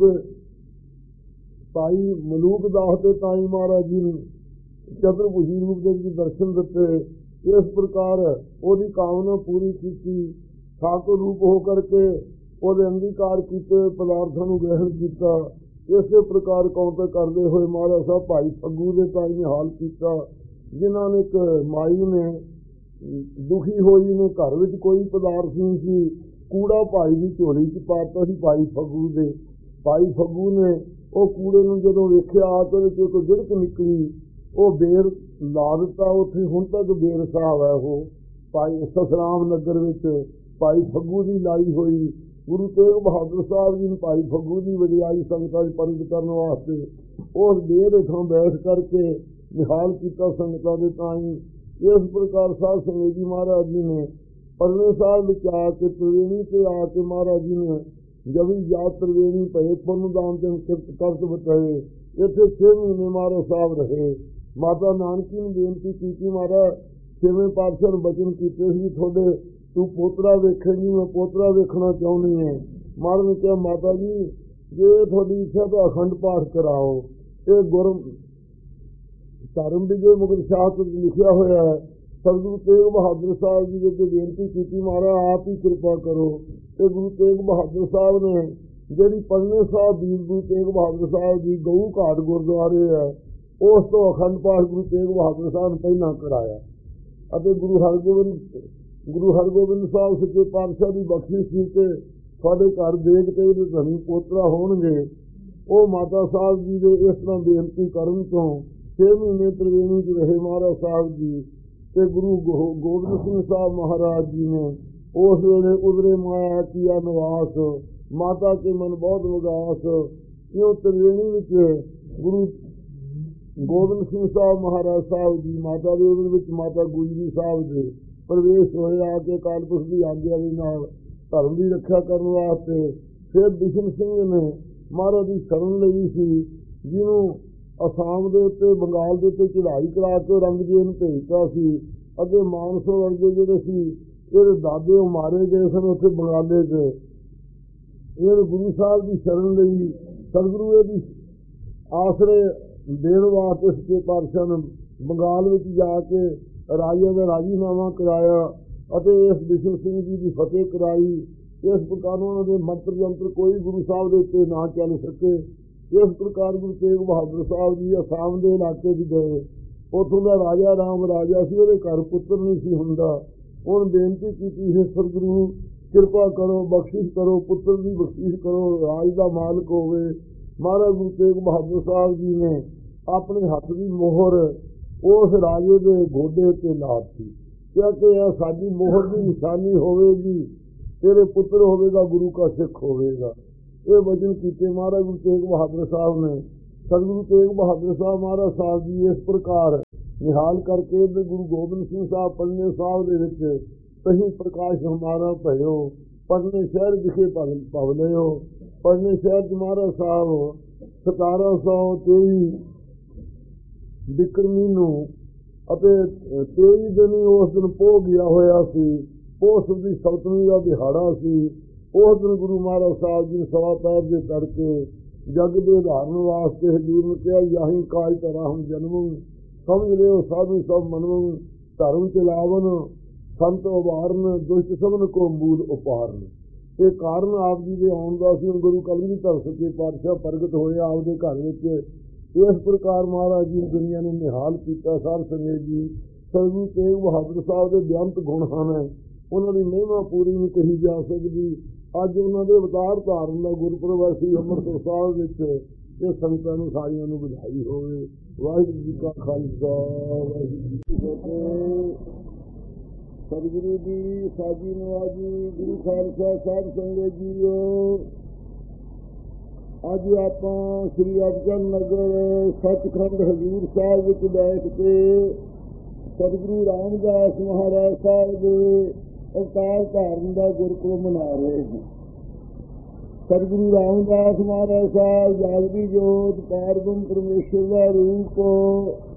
ਭਾਈ ਮਲੂਕ ਦਾਸ ਦੇ ਤਾਈ ਮਹਾਰਾਜ ਜੀ ਨੂੰ ਚਤੁਰਭੁਜੀ ਰੂਪ ਦੇ ਵਿੱਚ ਦਰਸ਼ਨ ਦਿੱਤੇ। ਇਸ ਪ੍ਰਕਾਰ ਉਹਦੀ ਕਾਮਨਾ ਪੂਰੀ ਕੀਤੀ। ਠਾਕੁਰ ਰੂਪ ਹੋ ਕਰਕੇ ਉਹਦੇ ਅੰਗੀਕਾਰ ਕੀਤੇ ਪਦਾਰਥਾਂ ਨੂੰ ਗ੍ਰਹਿਣ ਕੀਤਾ। ਇਸੇ ਪ੍ਰਕਾਰ ਕੌਂਤਕ ਕਰਦੇ ਹੋਏ ਮਹਾਰਾਜ ਸਾਹਿਬ ਭਾਈ ਫੱਗੂ ਦੇ ਤਾਈ ਨੇ ਹਾਲ ਕੀਤਾ, ਜਿਨ੍ਹਾਂ ਨੇ ਇੱਕ ਮਾਈ ਨੇ ਦੁਖੀ ਹੋਈ ਨੇ, ਘਰ ਵਿੱਚ ਕੋਈ ਪਦਾਰਥ ਨਹੀਂ ਸੀ, ਕੂੜਾ ਭਾਈ ਦੀ ਝੋਲੀ 'ਚ ਪਾ ਦਿੱਤਾ ਸੀ ਭਾਈ ਫੱਗੂ ਦੇ। ਭਾਈ ਫੱਗੂ ਨੇ ਉਹ ਕੂੜੇ ਨੂੰ ਜਦੋਂ ਵੇਖਿਆ ਤਾਂ ਉਹਦੇ 'ਚ ਇੱਕ ਗਿੜਕ ਨਿਕਲੀ, ਉਹ ਬੇਰ ਲਾ ਦਿੱਤਾ ਉੱਥੇ। ਹੁਣ ਤੱਕ ਬੇਰ ਸਾਹਿਬ ਹੈ ਉਹ ਭਾਈ ਸਸਰਾਮ ਨਗਰ ਵਿੱਚ ਭਾਈ ਫੱਗੂ ਦੀ ਲਾਈ ਹੋਈ। ਗੁਰੂ ਤੇਗ ਬਹਾਦਰ ਸਾਹਿਬ ਜੀ ਨੂੰ ਭਾਈ ਫੱਗੂ ਦੀ ਵਡਿਆਈ ਸੰਗਤਾਂ 'ਚ ਪ੍ਰਗਟ ਕਰਨ ਵਾਸਤੇ ਉਸ ਬੇਰ ਹੇਠਾਂ ਬੈਠ ਕਰਕੇ ਨਿਹਾਲ ਕੀਤਾ ਸੰਗਤਾਂ ਦੇ ਤਾਈਂ। ਇਸ ਪ੍ਰਕਾਰ ਸਾਧ ਸੰਗਤ ਜੀ ਮਹਾਰਾਜ ਜੀ ਨੇ ਪਰਲੇ ਸਾਹਿਬ ਵਿੱਚ ਆ ਕੇ ਤ੍ਰਿਵੇਣੀ 'ਤੇ ਆ ਕੇ ਮਹਾਰਾਜ ਜੀ ਨੇ ਜਬੀ ਯਾਦ ਤ੍ਰਿਵੇਣੀ ਪਏ ਪੁੰਨ ਦਾਨ ਤੇ ਕਿਰਤ ਕਰਤ ਬਤਾਏ। ਇੱਥੇ ਛੇ ਮਹੀਨੇ ਮਹਾਰਾਜ ਸਾਹਿਬ ਰਹੇ। ਮਾਤਾ ਨਾਨਕੀ ਨੂੰ ਬੇਨਤੀ ਕੀਤੀ, ਮਹਾਰਾਜ ਛੇਵੇਂ ਪਾਤਸ਼ਾਹ ਨੂੰ ਬਚਨ ਕੀਤੇ ਸੀ ਤੁਹਾਡੇ ਤੂੰ ਪੋਤਰਾ ਵੇਖੇਂਗੀ, ਮੈਂ ਪੋਤਰਾ ਵੇਖਣਾ ਚਾਹੁੰਦੀ ਹੈ। ਮਹਾਰਾਜ ਨੇ ਕਿਹਾ ਮਾਤਾ ਜੀ ਜੇ ਤੁਹਾਡੀ ਇੱਛਾ ਤਾਂ ਅਖੰਡ ਪਾਠ ਕਰਾਓ। ਇਹ ਗੁਰ ਧਰਮ ਵਿਜੇ ਮੁਕਤ ਸ਼ਾਸਤਰ ਲਿਖਿਆ ਹੋਇਆ ਹੈ। ਸਤਿਗੁਰੂ ਤੇਗ ਬਹਾਦਰ ਸਾਹਿਬ ਜੀ ਦੇ ਅੱਗੇ ਬੇਨਤੀ ਕੀਤੀ, ਮਹਾਰਾਜ ਆਪ ਹੀ ਕਿਰਪਾ ਕਰੋ। ਤੇ ਗੁਰੂ ਤੇਗ ਬਹਾਦਰ ਸਾਹਿਬ ਨੇ ਜਿਹੜੀ ਪੜਨੇ ਸਾਹਿਬ ਵੀਰ ਗੁਰੂ ਤੇਗ ਬਹਾਦਰ ਸਾਹਿਬ ਜੀ ਗਊ ਘਾਟ ਗੁਰਦੁਆਰੇ ਹੈ, ਉਸ ਤੋਂ ਅਖੰਡ ਪਾਠ ਗੁਰੂ ਤੇਗ ਬਹਾਦਰ ਸਾਹਿਬ ਨੇ ਪਹਿਲਾਂ ਕਰਾਇਆ। ਅਤੇ ਗੁਰੂ ਹਰਗੋਬਿੰਦ ਗੁਰੂ ਹਰਗੋਬਿੰਦ ਸਾਹਿਬ ਸੱਚੇ ਪਾਤਸ਼ਾਹ ਦੀ ਬਖਸ਼ਿਸ਼ ਸੀ ਕਿ ਤੁਹਾਡੇ ਘਰ ਦੇਖ ਕੇ ਧਨੀ ਪੋਤਰਾ ਹੋਣਗੇ। ਉਹ ਮਾਤਾ ਸਾਹਿਬ ਜੀ ਦੇ ਇਸ ਤਰ੍ਹਾਂ ਬੇਨਤੀ ਕਰਨ ਤੋਂ ਛੇ ਮਹੀਨੇ ਤ੍ਰਿਵੇਣੀ ਚ ਰਹੇ ਮਹਾਰਾਜ ਸਾਹਿਬ ਜੀ। ਤੇ ਗੁਰੂ ਗੋਬਿੰਦ ਸਿੰਘ ਸਾਹਿਬ ਮਹਾਰਾਜ ਜੀ ਨੇ ਉਸ ਵੇਲੇ ਉਧਰੇ ਮਾਇਆ ਕੀਆ ਨਿਵਾਸ, ਮਾਤਾ ਕੇ ਮਨ ਬਹੁਤ ਵਿਗਾਸ। ਕਿਉਂ ਤ੍ਰਿਵੇਣੀ ਵਿੱਚ ਗੁਰੂ ਗੋਬਿੰਦ ਸਿੰਘ ਸਾਹਿਬ ਮਹਾਰਾਜ ਸਾਹਿਬ ਜੀ ਮਾਤਾ ਦੇ ਉਹਦੇ ਵਿੱਚ ਮਾਤਾ ਗੁਜਰੀ ਸਾਹਿਬ ਦੇ ਪ੍ਰਵੇਸ਼ ਹੋਏ ਆ ਕੇ ਅਕਾਲ ਪੁਰਖ ਦੀ ਆਗਿਆ ਦੇ ਨਾਲ ਧਰਮ ਦੀ ਰੱਖਿਆ ਕਰਨ ਵਾਸਤੇ। ਫਿਰ ਬਿਸ਼ਨ ਸਿੰਘ ਨੇ ਮਹਾਰਾਜ ਦੀ ਸ਼ਰਨ ਲਈ ਸੀ, ਜਿਹਨੂੰ ਅਸਾਮ ਦੇ ਉੱਤੇ ਬੰਗਾਲ ਦੇ ਉੱਤੇ ਚੜ੍ਹਾਈ ਕਰਾ ਕੇ ਔਰੰਗਜ਼ੇਬ ਨੂੰ ਭੇਜਤਾ ਸੀ। ਅੱਗੇ ਮਾਨਸੋ ਵਰਗੇ ਜਿਹੜੇ ਸੀ ਇਹਦੇ ਦਾਦੇ ਉਹ ਮਾਰੇ ਗਏ ਸਨ ਉੱਥੇ ਬੰਗਾਲੇ 'ਚ। ਇਹ ਗੁਰੂ ਸਾਹਿਬ ਦੀ ਸ਼ਰਨ ਲਈ ਸਤਿਗੁਰੂ ਇਹਦੀ ਆਸਰੇ ਦੇਣ ਵਾਸਤੇ ਸੱਚੇ ਪਾਤਸ਼ਾਹ ਨੇ ਬੰਗਾਲ ਵਿੱਚ ਜਾ ਕੇ ਰਾਜਿਆਂ ਦਾ ਰਾਜੀਨਾਮਾ ਕਰਾਇਆ ਅਤੇ ਇਸ ਬਿਸ਼ਨ ਸਿੰਘ ਜੀ ਦੀ ਫਤਿਹ ਕਰਾਈ। ਇਸ ਪ੍ਰਕਾਰ ਉਹਨਾਂ ਦੇ ਮੰਤਰ ਜੰਤਰ ਕੋਈ ਗੁਰੂ ਸਾਹਿਬ ਦੇ ਉੱਤੇ ਨਾ ਚੱਲ ਸਕੇ। ਇਸ ਪ੍ਰਕਾਰ ਗੁਰੂ ਤੇਗ ਬਹਾਦਰ ਸਾਹਿਬ ਜੀ ਅਸਾਮ ਦੇ ਇਲਾਕੇ 'ਚ ਗਏ। ਉੱਥੋਂ ਦਾ ਰਾਜਾ ਰਾਮ ਰਾਜਾ ਸੀ, ਉਹਦੇ ਘਰ ਪੁੱਤਰ ਨਹੀਂ ਸੀ ਹੁੰਦਾ। ਉਹਨੇ ਬੇਨਤੀ ਕੀਤੀ ਹੈ ਸਤਿਗੁਰੂ ਕਿਰਪਾ ਕਰੋ, ਬਖਸ਼ਿਸ਼ ਕਰੋ, ਪੁੱਤਰ ਦੀ ਬਖਸ਼ਿਸ਼ ਕਰੋ, ਰਾਜ ਦਾ ਮਾਲਕ ਹੋਵੇ। ਮਹਾਰਾਜ ਗੁਰੂ ਤੇਗ ਬਹਾਦਰ ਸਾਹਿਬ ਜੀ ਨੇ ਆਪਣੇ ਹੱਥ ਦੀ ਮੋਹਰ ਉਸ ਰਾਜੇ ਦੇ ਗੋਡੇ ਉੱਤੇ ਲਾਤੀ, ਕਿਉਂਕਿ ਇਹ ਸਾਡੀ ਮੋਹਰ ਦੀ ਨਿਸ਼ਾਨੀ ਹੋਵੇਗੀ, ਤੇਰੇ ਪੁੱਤਰ ਹੋਵੇਗਾ, ਗੁਰੂ ਕਾ ਸਿੱਖ ਹੋਵੇਗਾ। ਇਹ ਵਚਨ ਕੀਤੇ ਮਹਾਰਾਜ ਗੁਰੂ ਤੇਗ ਬਹਾਦਰ ਸਾਹਿਬ ਨੇ। ਸਤਿਗੁਰੂ ਤੇਗ ਬਹਾਦਰ ਸਾਹਿਬ ਮਹਾਰਾਜ ਸਾਹਿਬ ਜੀ ਇਸ ਪ੍ਰਕਾਰ ਨਿਹਾਲ ਕਰਕੇ ਗੁਰੂ ਗੋਬਿੰਦ ਸਿੰਘ ਸਾਹਿਬ ਪੜਨੇ ਸਾਹਿਬ ਦੇ ਵਿੱਚ ਸਹੀ ਪ੍ਰਕਾਸ਼ ਹਮਾਰਾ ਭਇਓ, ਪੜਨੇ ਸ਼ਹਿਰ ਵਿਖੇ ਭਵ ਲਿਓ। ਪੜਨੇ ਸ਼ਹਿਰ 'ਚ ਮਹਾਰਾਜ ਸਾਹਿਬ ਸਤਾਰਾਂ ਸੌ ਤੇਈ ਬਿਕਰਮੀ ਨੂੰ ਅਤੇ ਤੇਈ ਦਿਨ ਉਸ ਦਿਨ ਪੋਹ ਗਿਆ ਹੋਇਆ ਸੀ। ਪੋਹ ਦੀ ਸਪਤਮੀ ਦਾ ਦਿਹਾੜਾ ਸੀ। ਉਸ ਦਿਨ ਗੁਰੂ ਮਹਾਰਾਜ ਸਾਹਿਬ ਜੀ ਸਵਾ ਪੈਰ ਦੇ ਤੜਕੇ ਜਗ ਦੇ ਉਦਾਹਰਨ ਵਾਸਤੇ ਹਜ਼ੂਰ ਨੂੰ ਕਿਹਾ, ਯਾਹੀ ਕਾਜ ਧਰਾ ਹਮ ਜਨਮ, ਸਮਝ ਲਿਓ ਸਾਧੂ ਸਭ ਮਨਵੰ, ਧਰਮ ਚਲਾਵਨ ਸੰਤ ਉਭਾਰਨ, ਦੁਸ਼ਟ ਸਭਨ ਕੋ ਮੂਲ ਉਪਾਰਨ। ਇਹ ਕਾਰਨ ਆਪ ਜੀ ਦੇ ਆਉਣ ਦਾ ਸੀ। ਗੁਰੂ ਕਲਗੀਧਰ ਸੱਚੇ ਪਾਤਸ਼ਾਹ ਪ੍ਰਗਟ ਹੋਏ ਆਪਦੇ ਘਰ ਵਿੱਚ। ਇਸ ਪ੍ਰਕਾਰ ਮਹਾਰਾਜ ਜੀ ਦੁਨੀਆ ਨੂੰ ਨਿਹਾਲ ਕੀਤਾ। ਸਾਧ ਸੰਗਤ ਜੀ ਸਤਿਗੁਰੂ ਤੇਗ ਬਹਾਦਰ ਸਾਹਿਬ ਦੇ ਬੇਅੰਤ ਗੁਣ ਹਨ, ਉਹਨਾਂ ਦੀ ਮਹਿਮਾ ਪੂਰੀ ਨਹੀਂ ਕਹੀ ਜਾ ਸਕਦੀ। ਅੱਜ ਉਹਨਾਂ ਦੇ ਅਵਤਾਰ ਧਾਰਨ ਦਾ ਗੁਰਪੁਰਬ ਸੀ ਅੰਮ੍ਰਿਤਸਰ ਸਾਹਿਬ ਵਿੱਚ। ਇਹ ਸੰਗਤਾਂ ਨੂੰ ਸਾਰਿਆਂ ਨੂੰ ਵਧਾਈ ਹੋਵੇ। ਵਾਹਿਗੁਰੂ ਜੀ ਕਾ ਖਾਲਸਾ, ਵਾਹਿਗੁਰੂ ਜੀ ਕੀ ਫਤਿਹ। ਸਤਿਗੁਰੂ ਦੀ ਸਾਜੀ ਨਵਾਜੀ, ਗੁਰੂ ਖਾਲਸਾ ਸਾਧ ਸੰਗਤ ਜੀਓ। ਅੱਜ ਆਪਾਂ ਸ੍ਰੀ ਅਬਚਲ ਨਗਰ ਸੱਚਖੰਡ ਹਜ਼ੂਰ ਸਾਹਿਬ ਵਿੱਚ ਬੈਠ ਕੇ ਸਤਿਗੁਰੂ ਰਾਮਦਾਸ ਮਹਾਰਾਜ ਸਾਹਿਬ ਦੇ ਅਵਤਾਰ ਧਾਰਨ ਦਾ ਗੁਰਪੁਰਬ ਮਨਾ ਰਹੇ ਹਾਂ। ਸਤਿਗੁਰੂ ਰਾਮਦਾਸ ਮਹਾਰਾਜ ਸਾਹਿਬ ਜਾਗਦੀ ਜੋਤ ਪਾਰਬ੍ਰਹਮ ਪਰਮੇਸ਼ਰ ਦਾ ਰੂਪ